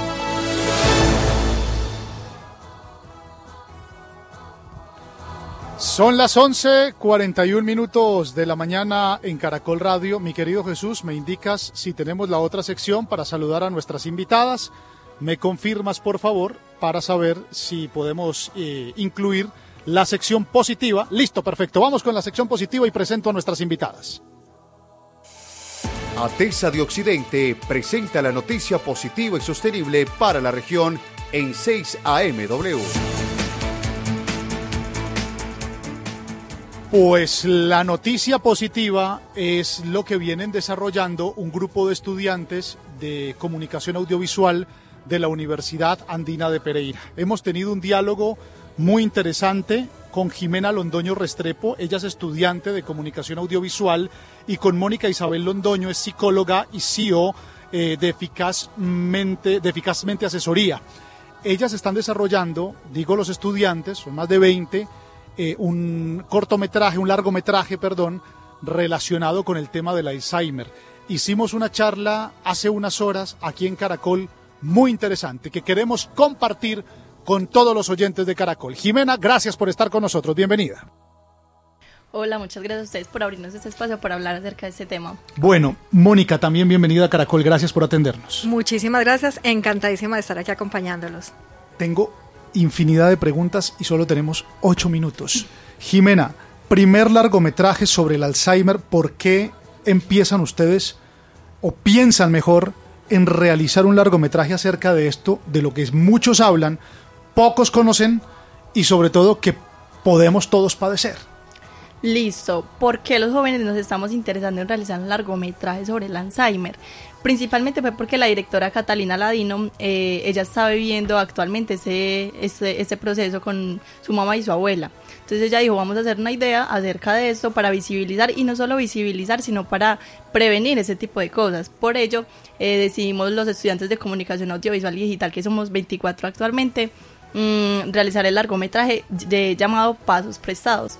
Son las once cuarenta y un minutos de la mañana en Caracol Radio. Mi querido Jesús, me indicas si tenemos la otra sección para saludar a nuestras invitadas. Me confirmas, por favor, para saber si podemos eh, incluir la sección positiva. Listo, perfecto. Vamos con la sección positiva y presento a nuestras invitadas. ATESA de Occidente presenta la noticia positiva y sostenible para la región en seis A M W. Pues la noticia positiva es lo que vienen desarrollando un grupo de estudiantes de comunicación audiovisual de la Universidad Andina de Pereira. Hemos tenido un diálogo muy interesante con Jimena Londoño Restrepo, ella es estudiante de comunicación audiovisual, y con Mónica Isabel Londoño, es psicóloga y C E O eh, de, Eficazmente, de Eficazmente Asesoría. Ellas están desarrollando, digo los estudiantes, son más de veinte, Eh, un cortometraje, un largometraje, perdón, relacionado con el tema del Alzheimer. Hicimos una charla hace unas horas aquí en Caracol muy interesante que queremos compartir con todos los oyentes de Caracol. Jimena, gracias por estar con nosotros. Bienvenida. Hola, muchas gracias a ustedes por abrirnos este espacio para hablar acerca de este tema. Bueno, Mónica, también bienvenida a Caracol, gracias por atendernos. Muchísimas gracias, encantadísima de estar aquí acompañándolos. Tengo infinidad de preguntas y solo tenemos ocho minutos. Jimena, primer largometraje sobre el Alzheimer, ¿por qué empiezan ustedes o piensan mejor en realizar un largometraje acerca de esto, de lo que muchos hablan, pocos conocen y sobre todo que podemos todos padecer? Listo, ¿por qué los jóvenes nos estamos interesando en realizar un largometraje sobre el Alzheimer? Principalmente fue porque la directora Catalina Ladino, eh, ella está viviendo actualmente ese, ese, ese proceso con su mamá y su abuela. Entonces ella dijo, vamos a hacer una idea acerca de esto para visibilizar, y no solo visibilizar, sino para prevenir ese tipo de cosas. Por ello, eh, decidimos los estudiantes de comunicación audiovisual y digital, que somos veinticuatro actualmente, mmm, realizar el largometraje de, llamado Pasos Prestados.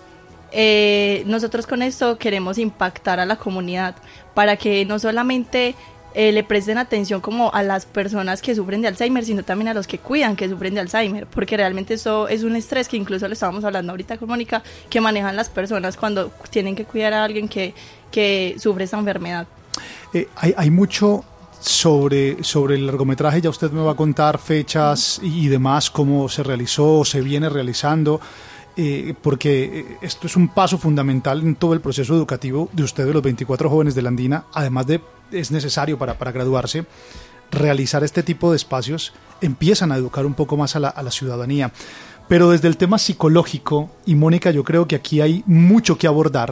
Eh, nosotros con esto queremos impactar a la comunidad para que no solamente eh, le presten atención como a las personas que sufren de Alzheimer, sino también a los que cuidan que sufren de Alzheimer, porque realmente eso es un estrés que incluso le estábamos hablando ahorita con Mónica, que manejan las personas cuando tienen que cuidar a alguien que, que sufre esta enfermedad. Eh, hay, hay mucho sobre, sobre el largometraje, ya usted me va a contar fechas y demás, cómo se realizó, se viene realizando. Eh, porque esto es un paso fundamental en todo el proceso educativo de ustedes, los veinticuatro jóvenes de la Andina. Además de, es necesario para, para graduarse, realizar este tipo de espacios, empiezan a educar un poco más a la, a la ciudadanía. Pero desde el tema psicológico, y Mónica, yo creo que aquí hay mucho que abordar,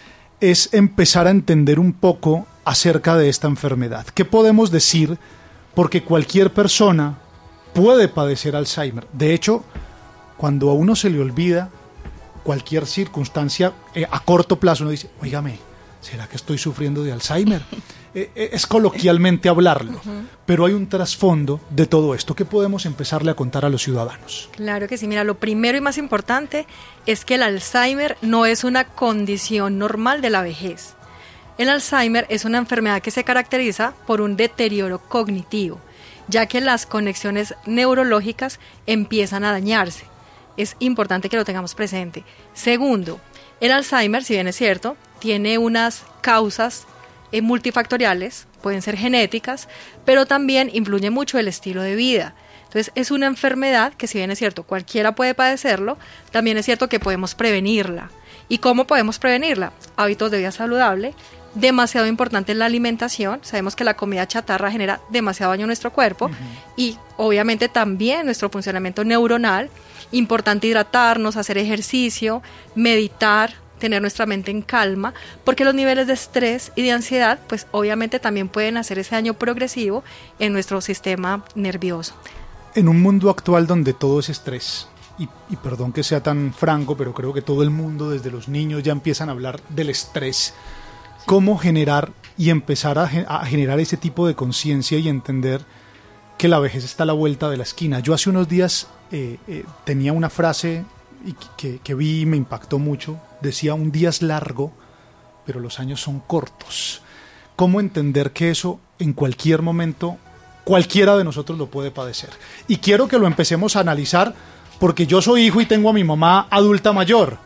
es empezar a entender un poco acerca de esta enfermedad. ¿Qué podemos decir? Porque cualquier persona puede padecer Alzheimer. De hecho, cuando a uno se le olvida cualquier circunstancia eh, a corto plazo, uno dice, óigame, ¿será que estoy sufriendo de Alzheimer? Eh, eh, es coloquialmente hablarlo, uh-huh. Pero hay un trasfondo de todo esto. ¿Qué podemos empezarle a contar a los ciudadanos? Claro que sí, mira, lo primero y más importante es que el Alzheimer no es una condición normal de la vejez. El Alzheimer es una enfermedad que se caracteriza por un deterioro cognitivo, ya que las conexiones neurológicas empiezan a dañarse. Es importante que lo tengamos presente. Segundo, el Alzheimer, si bien es cierto, tiene unas causas eh, multifactoriales, pueden ser genéticas, pero también influye mucho el estilo de vida. Entonces, es una enfermedad que, si bien es cierto, cualquiera puede padecerlo, también es cierto que podemos prevenirla. ¿Y cómo podemos prevenirla? Hábitos de vida saludable. Demasiado importante es la alimentación. Sabemos que la comida chatarra genera demasiado daño a nuestro cuerpo, uh-huh. Y obviamente también nuestro funcionamiento neuronal. Importante hidratarnos, hacer ejercicio, meditar, tener nuestra mente en calma, porque los niveles de estrés y de ansiedad, pues obviamente también pueden hacer ese daño progresivo en nuestro sistema nervioso. En un mundo actual donde todo es estrés, y, y perdón que sea tan franco, pero creo que todo el mundo, desde los niños, ya empiezan a hablar del estrés. ¿Cómo generar y empezar a, a generar ese tipo de conciencia y entender que la vejez está a la vuelta de la esquina? Yo hace unos días eh, eh, tenía una frase y que, que vi y me impactó mucho. Decía, un día es largo, pero los años son cortos. ¿Cómo entender que eso en cualquier momento, cualquiera de nosotros lo puede padecer? Y quiero que lo empecemos a analizar, porque yo soy hijo y tengo a mi mamá adulta mayor.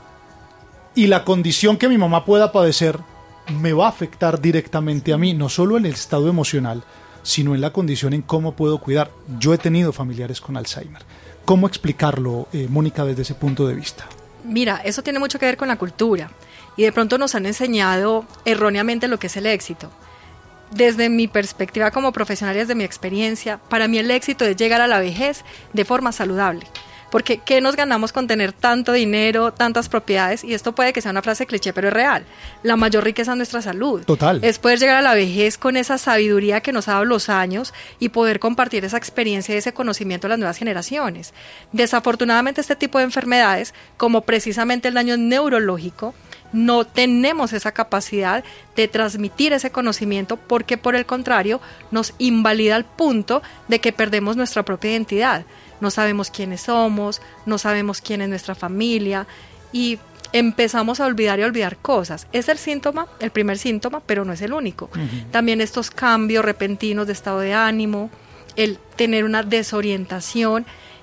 Y la condición que mi mamá pueda padecer me va a afectar directamente a mí, no solo en el estado emocional, sino en la condición en cómo puedo cuidar. Yo he tenido familiares con Alzheimer. ¿Cómo explicarlo, eh, Mónica, desde ese punto de vista? Mira, eso tiene mucho que ver con la cultura, y de pronto nos han enseñado erróneamente lo que es el éxito. Desde mi perspectiva como profesional y desde mi experiencia, para mí el éxito es llegar a la vejez de forma saludable. Porque ¿qué nos ganamos con tener tanto dinero, tantas propiedades? Y esto puede que sea una frase cliché, pero es real. La mayor riqueza es nuestra salud. Total. Es poder llegar a la vejez con esa sabiduría que nos ha dado los años y poder compartir esa experiencia y ese conocimiento a las nuevas generaciones. Desafortunadamente, este tipo de enfermedades, como precisamente el daño neurológico, no tenemos esa capacidad de transmitir ese conocimiento, porque por el contrario nos invalida al punto de que perdemos nuestra propia identidad. No sabemos quiénes somos, no sabemos quién es nuestra familia y empezamos a olvidar y a olvidar cosas. Es el síntoma, el primer síntoma, pero no es el único. Uh-huh. También estos cambios repentinos de estado de ánimo, el tener una desorientación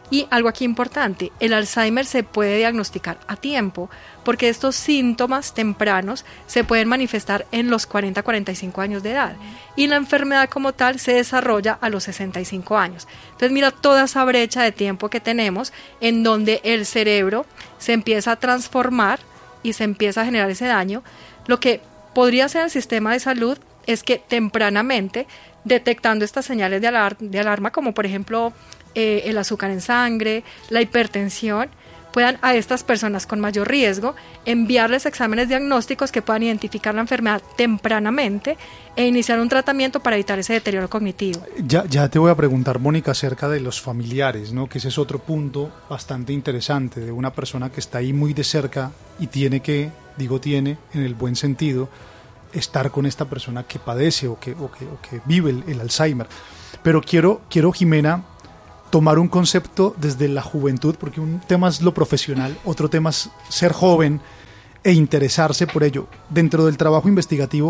Y algo aquí importante, el Alzheimer se puede diagnosticar a tiempo, porque estos síntomas tempranos se pueden manifestar en los cuarenta a cuarenta y cinco años de edad, y la enfermedad como tal se desarrolla a los sesenta y cinco años. Entonces mira toda esa brecha de tiempo que tenemos, en donde el cerebro se empieza a transformar y se empieza a generar ese daño. Lo que podría hacer el sistema de salud es que tempranamente, detectando estas señales de, alar- de alarma, como por ejemplo eh, el azúcar en sangre, la hipertensión, puedan a estas personas con mayor riesgo enviarles exámenes diagnósticos que puedan identificar la enfermedad tempranamente e iniciar un tratamiento para evitar ese deterioro cognitivo. Ya, ya te voy a preguntar, Mónica, acerca de los familiares, ¿no? Que ese es otro punto bastante interesante de una persona que está ahí muy de cerca y tiene que, digo tiene, en el buen sentido, estar con esta persona que padece o que, o que, o que vive el, el Alzheimer. Pero quiero, quiero, Jimena, tomar un concepto desde la juventud, porque un tema es lo profesional, otro tema es ser joven e interesarse por ello. Dentro del trabajo investigativo,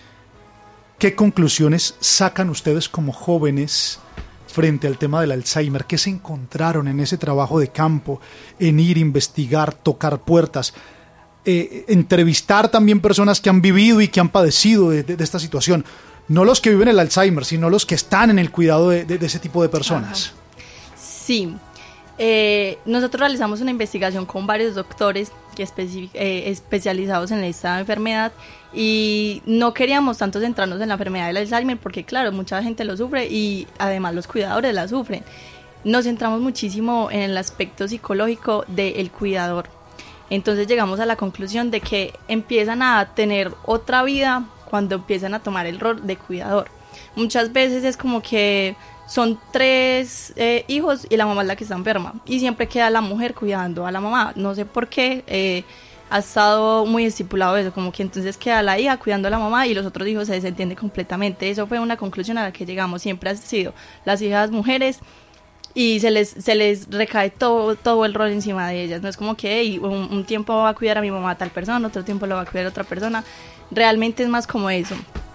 ¿qué conclusiones sacan ustedes como jóvenes frente al tema del Alzheimer? ¿Qué se encontraron en ese trabajo de campo, en ir, investigar, tocar puertas? Eh, entrevistar también personas que han vivido y que han padecido de, de, de esta situación, no los que viven el Alzheimer, sino los que están en el cuidado de, de, de ese tipo de personas. Ajá. Sí, eh, nosotros realizamos una investigación con varios doctores que especi- eh, especializados en esta enfermedad, y no queríamos tanto centrarnos en la enfermedad del Alzheimer porque claro, mucha gente lo sufre y además los cuidadores la sufren. Nos centramos muchísimo en el aspecto psicológico del cuidador. Entonces llegamos a la conclusión de que empiezan a tener otra vida cuando empiezan a tomar el rol de cuidador. Muchas veces es como que son tres eh, hijos y la mamá es la que está enferma y siempre queda la mujer cuidando a la mamá. No sé por qué eh, ha estado muy estipulado eso, como que entonces queda la hija cuidando a la mamá y los otros hijos se desentienden completamente. Eso fue una conclusión a la que llegamos. Siempre han sido las hijas mujeres y se les se les recae todo todo el rol encima de ellas. No es como que hey, un, un tiempo va a cuidar a mi mamá a tal persona, otro tiempo lo va a cuidar a otra persona. Realmente es más como eso.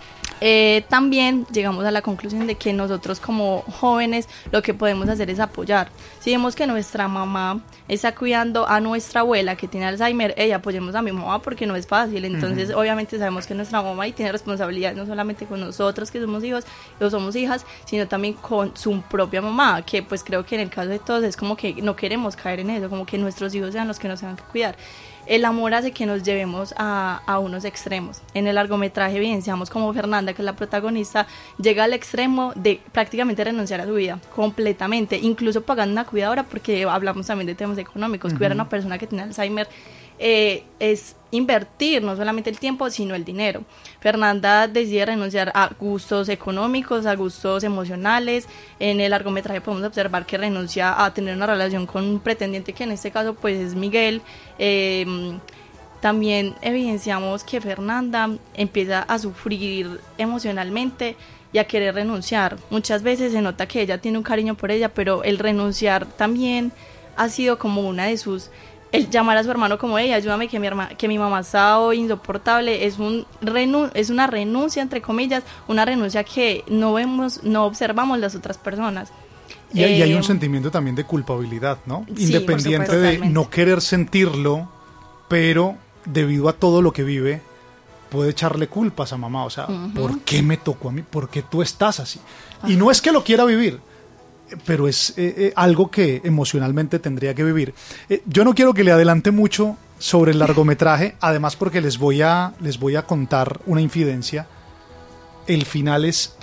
Eh, también llegamos a la conclusión de que nosotros como jóvenes lo que podemos hacer es apoyar. Si vemos que nuestra mamá está cuidando a nuestra abuela que tiene Alzheimer, hey, apoyemos a mi mamá porque no es fácil. Entonces uh-huh. obviamente sabemos que nuestra mamá y tiene responsabilidad no solamente con nosotros que somos hijos o somos hijas, sino también con su propia mamá, que pues creo que en el caso de todos es como que no queremos caer en eso, como que nuestros hijos sean los que nos tengan que cuidar. El amor hace que nos llevemos a, a unos extremos. En el largometraje evidenciamos como Fernanda, que es la protagonista, llega al extremo de prácticamente renunciar a su vida, completamente, incluso pagando una cuidadora, porque hablamos también de temas económicos. Uh-huh. Cuidar a una persona que tiene Alzheimer eh, es invertir no solamente el tiempo, sino el dinero. Fernanda decide renunciar a gustos económicos, a gustos emocionales. En el largometraje podemos observar que renuncia a tener una relación con un pretendiente, que en este caso pues es Miguel. Eh, también evidenciamos que Fernanda empieza a sufrir emocionalmente y a querer renunciar. Muchas veces se nota que ella tiene un cariño por ella, pero el renunciar también ha sido como una de sus... El llamar a su hermano como, hey, ayúdame que mi, herma, que mi mamá está hoy insoportable, es, un renu, es una renuncia, entre comillas, una renuncia que no vemos, no observamos las otras personas. Y, eh, y hay un sentimiento también de culpabilidad, ¿no? Sí, independiente supuesto, de totalmente. No querer sentirlo, pero debido a todo lo que vive, puede echarle culpas a mamá. O sea, uh-huh. ¿por qué me tocó a mí? ¿Por qué tú estás así? Uh-huh. Y no es que lo quiera vivir, pero es eh, eh, algo que emocionalmente tendría que vivir. Eh, yo no quiero que le adelante mucho sobre el largometraje, además porque les voy a, les voy a contar una infidencia. El final es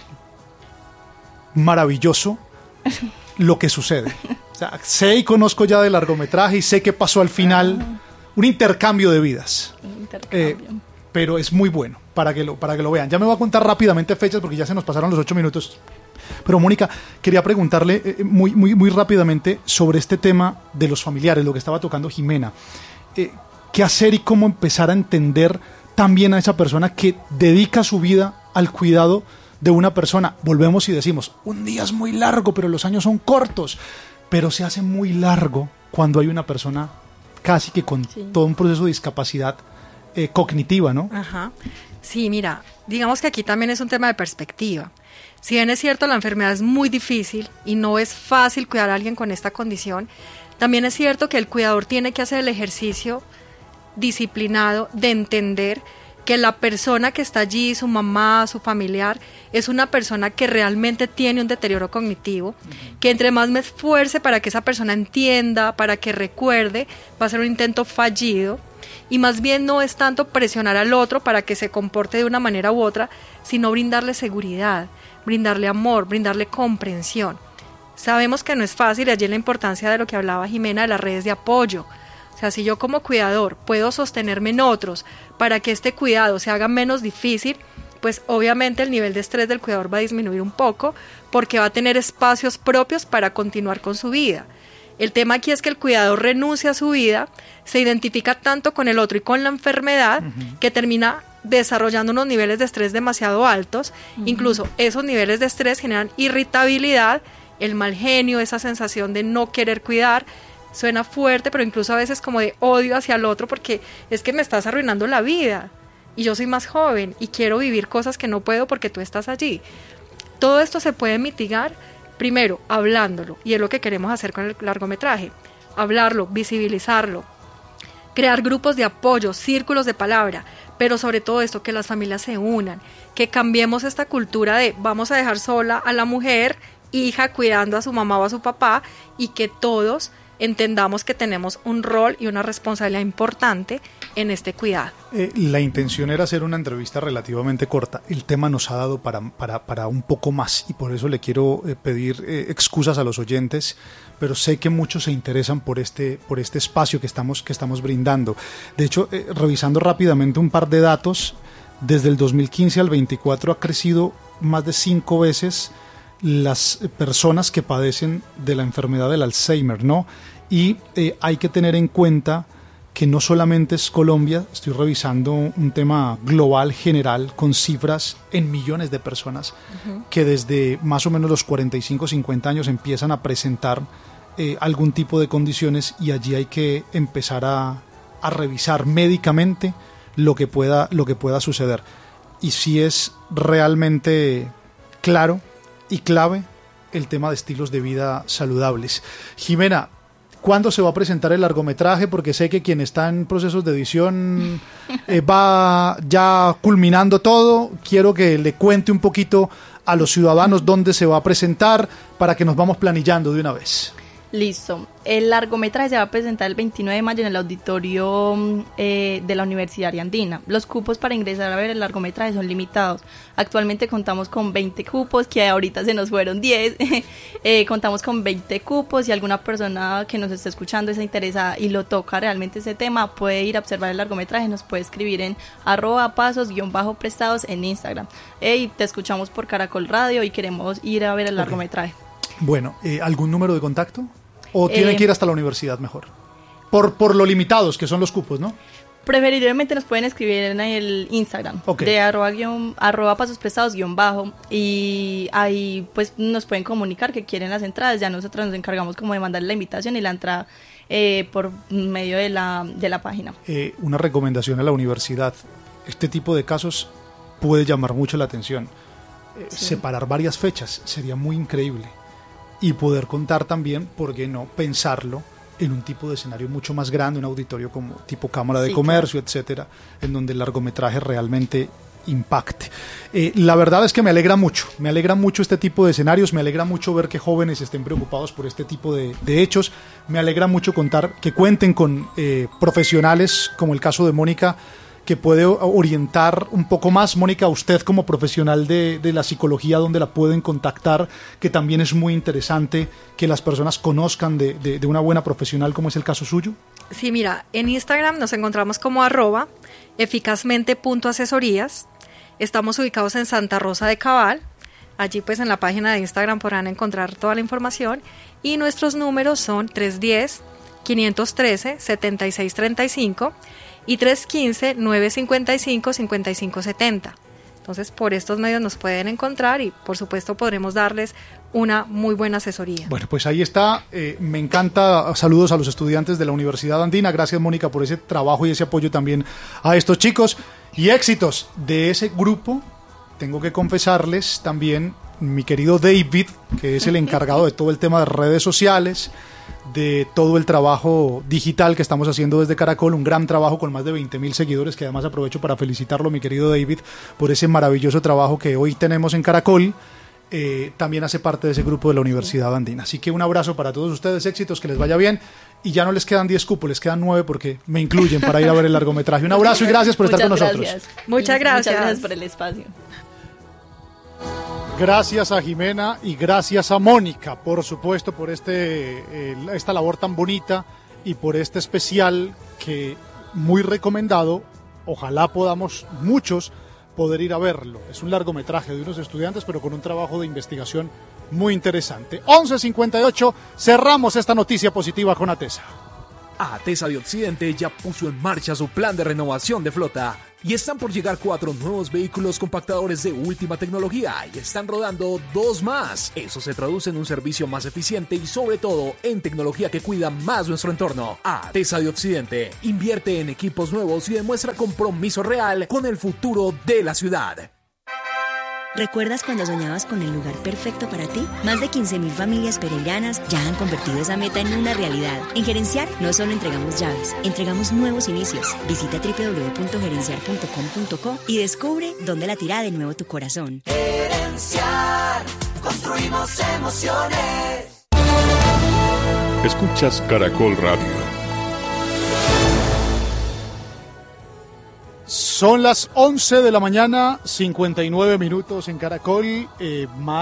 maravilloso lo que sucede. O sea, sé y conozco ya del largometraje y sé qué pasó al final. Uh-huh. Un intercambio de vidas. Un intercambio. Eh, pero es muy bueno para que, lo, para que lo vean. Ya me voy a contar rápidamente fechas porque ya se nos pasaron los ocho minutos. Pero Mónica, quería preguntarle eh, muy, muy, muy rápidamente sobre este tema de los familiares, lo que estaba tocando Jimena. Eh, ¿Qué hacer y cómo empezar a entender también a esa persona que dedica su vida al cuidado de una persona? Volvemos y decimos, un día es muy largo, pero los años son cortos. Pero se hace muy largo cuando hay una persona casi que con sí. todo un proceso de discapacidad eh, cognitiva, ¿no? Ajá. Sí, mira, digamos que aquí también es un tema de perspectiva. Si bien es cierto, la enfermedad es muy difícil y no es fácil cuidar a alguien con esta condición, también es cierto que el cuidador tiene que hacer el ejercicio disciplinado de entender que la persona que está allí, su mamá, su familiar, es una persona que realmente tiene un deterioro cognitivo, uh-huh. que entre más me esfuerce para que esa persona entienda, para que recuerde, va a ser un intento fallido, y más bien no es tanto presionar al otro para que se comporte de una manera u otra, sino brindarle seguridad, brindarle amor, brindarle comprensión. Sabemos que no es fácil, y allí la importancia de lo que hablaba Jimena de las redes de apoyo. O sea, si yo como cuidador puedo sostenerme en otros para que este cuidado se haga menos difícil, pues obviamente el nivel de estrés del cuidador va a disminuir un poco porque va a tener espacios propios para continuar con su vida. El tema aquí es que el cuidador renuncia a su vida, se identifica tanto con el otro y con la enfermedad uh-huh. que termina desarrollando unos niveles de estrés demasiado altos. Uh-huh. Incluso esos niveles de estrés generan irritabilidad, el mal genio, esa sensación de no querer cuidar. Suena fuerte, pero incluso a veces como de odio hacia el otro porque es que me estás arruinando la vida y yo soy más joven y quiero vivir cosas que no puedo porque tú estás allí. Todo esto se puede mitigar, primero, hablándolo, y es lo que queremos hacer con el largometraje, hablarlo, visibilizarlo, crear grupos de apoyo, círculos de palabra, pero sobre todo esto, que las familias se unan, que cambiemos esta cultura de vamos a dejar sola a la mujer, hija cuidando a su mamá o a su papá, y que todos entendamos que tenemos un rol y una responsabilidad importante en este cuidado. Eh, la intención era hacer una entrevista relativamente corta. El tema nos ha dado para, para, para un poco más y por eso le quiero eh, pedir eh, excusas a los oyentes, pero sé que muchos se interesan por este, por este espacio que estamos, que estamos brindando. De hecho, eh, revisando rápidamente un par de datos, desde el dos mil quince al veinticuatro ha crecido más de cinco veces las personas que padecen de la enfermedad del Alzheimer, ¿no? Y eh, hay que tener en cuenta que no solamente es Colombia, estoy revisando un tema global, general, con cifras en millones de personas uh-huh. que desde más o menos los cuarenta y cinco, cincuenta años empiezan a presentar eh, algún tipo de condiciones, y allí hay que empezar a, a revisar médicamente lo que pueda, lo que pueda suceder. Y si es realmente claro y clave el tema de estilos de vida saludables. Jimena, ¿cuándo se va a presentar el largometraje? Porque sé que quien está en procesos de edición eh, va ya culminando todo. Quiero que le cuente un poquito a los ciudadanos dónde se va a presentar para que nos vamos planillando de una vez. Listo. El largometraje se va a presentar el veintinueve de mayo en el auditorio eh, de la Universidad Andina. Los cupos para ingresar a ver el largometraje son limitados. Actualmente contamos con veinte cupos, que ahorita se nos fueron diez. eh, contamos con veinte cupos. Si alguna persona que nos está escuchando está interesada y lo toca realmente ese tema, puede ir a observar el largometraje. Nos puede escribir en arroba pasos guión bajo prestados en Instagram. Hey, te escuchamos por Caracol Radio y queremos ir a ver el largometraje. Okay. Bueno, eh, ¿algún número de contacto? ¿O tienen eh, que ir hasta la universidad mejor? Por, por lo limitados que son los cupos, ¿no? Preferiblemente nos pueden escribir en el Instagram okay. de arroba, guión, arroba pasos prestados guión bajo, y ahí pues nos pueden comunicar que quieren las entradas. Ya nosotros nos encargamos como de mandar la invitación y la entrada eh, por medio de la, de la página. Eh, una recomendación a la universidad. Este tipo de casos puede llamar mucho la atención. Eh, sí. Separar varias fechas sería muy increíble. Y poder contar también, ¿por qué no pensarlo en un tipo de escenario mucho más grande, un auditorio como tipo Cámara de sí, Comercio, claro. etcétera, en donde el largometraje realmente impacte? Eh, la verdad es que me alegra mucho, me alegra mucho este tipo de escenarios, me alegra mucho ver que jóvenes estén preocupados por este tipo de, de hechos, me alegra mucho contar que cuenten con eh, profesionales como el caso de Mónica, que puede orientar un poco más. Mónica, usted como profesional de, de la psicología, ¿dónde la pueden contactar? Que también es muy interesante que las personas conozcan de, de, de una buena profesional, como es el caso suyo. Sí, mira, en Instagram nos encontramos como arroba eficazmente punto asesorías. Estamos ubicados en Santa Rosa de Cabal. Allí pues en la página de Instagram podrán encontrar toda la información. Y nuestros números son tres uno cero, cinco uno tres, siete seis tres cinco y tres uno cinco, nueve cinco cinco, cinco cinco siete cero. Entonces, por estos medios nos pueden encontrar y, por supuesto, podremos darles una muy buena asesoría. Bueno, pues ahí está. Eh, me encanta. Saludos a los estudiantes de la Universidad Andina. Gracias, Mónica, por ese trabajo y ese apoyo también a estos chicos. Y éxitos de ese grupo. Tengo que confesarles también, mi querido David, que es el encargado de todo el tema de redes sociales, de todo el trabajo digital que estamos haciendo desde Caracol, un gran trabajo con más de veinte mil seguidores, que además aprovecho para felicitarlo, mi querido David, por ese maravilloso trabajo que hoy tenemos en Caracol. Eh, también hace parte de ese grupo de la Universidad Andina. Así que un abrazo para todos ustedes, éxitos, que les vaya bien. Y ya no les quedan diez cupos, les quedan nueve porque me incluyen para ir a ver el largometraje. Un abrazo y gracias por Muchas estar con gracias. nosotros. Muchas gracias. Muchas gracias por el espacio. Gracias a Jimena y gracias a Mónica, por supuesto, por este eh, esta labor tan bonita y por este especial que muy recomendado. Ojalá podamos muchos poder ir a verlo. Es un largometraje de unos estudiantes, pero con un trabajo de investigación muy interesante. once cincuenta y ocho, cerramos esta noticia positiva con ATESA. ATESA de Occidente ya puso en marcha su plan de renovación de flota y están por llegar cuatro nuevos vehículos compactadores de última tecnología y están rodando dos más. Eso se traduce en un servicio más eficiente y sobre todo en tecnología que cuida más nuestro entorno. ATESA de Occidente invierte en equipos nuevos y demuestra compromiso real con el futuro de la ciudad. ¿Recuerdas cuando soñabas con el lugar perfecto para ti? Más de quince mil familias pereiranas ya han convertido esa meta en una realidad. En Gerenciar no solo entregamos llaves, entregamos nuevos inicios. Visita doble u doble u doble u punto gerenciar punto com punto co y descubre dónde latirá de nuevo tu corazón. Gerenciar, construimos emociones. Escuchas Caracol Radio. Son las once de la mañana, cincuenta y nueve minutos en Caracol. Eh, más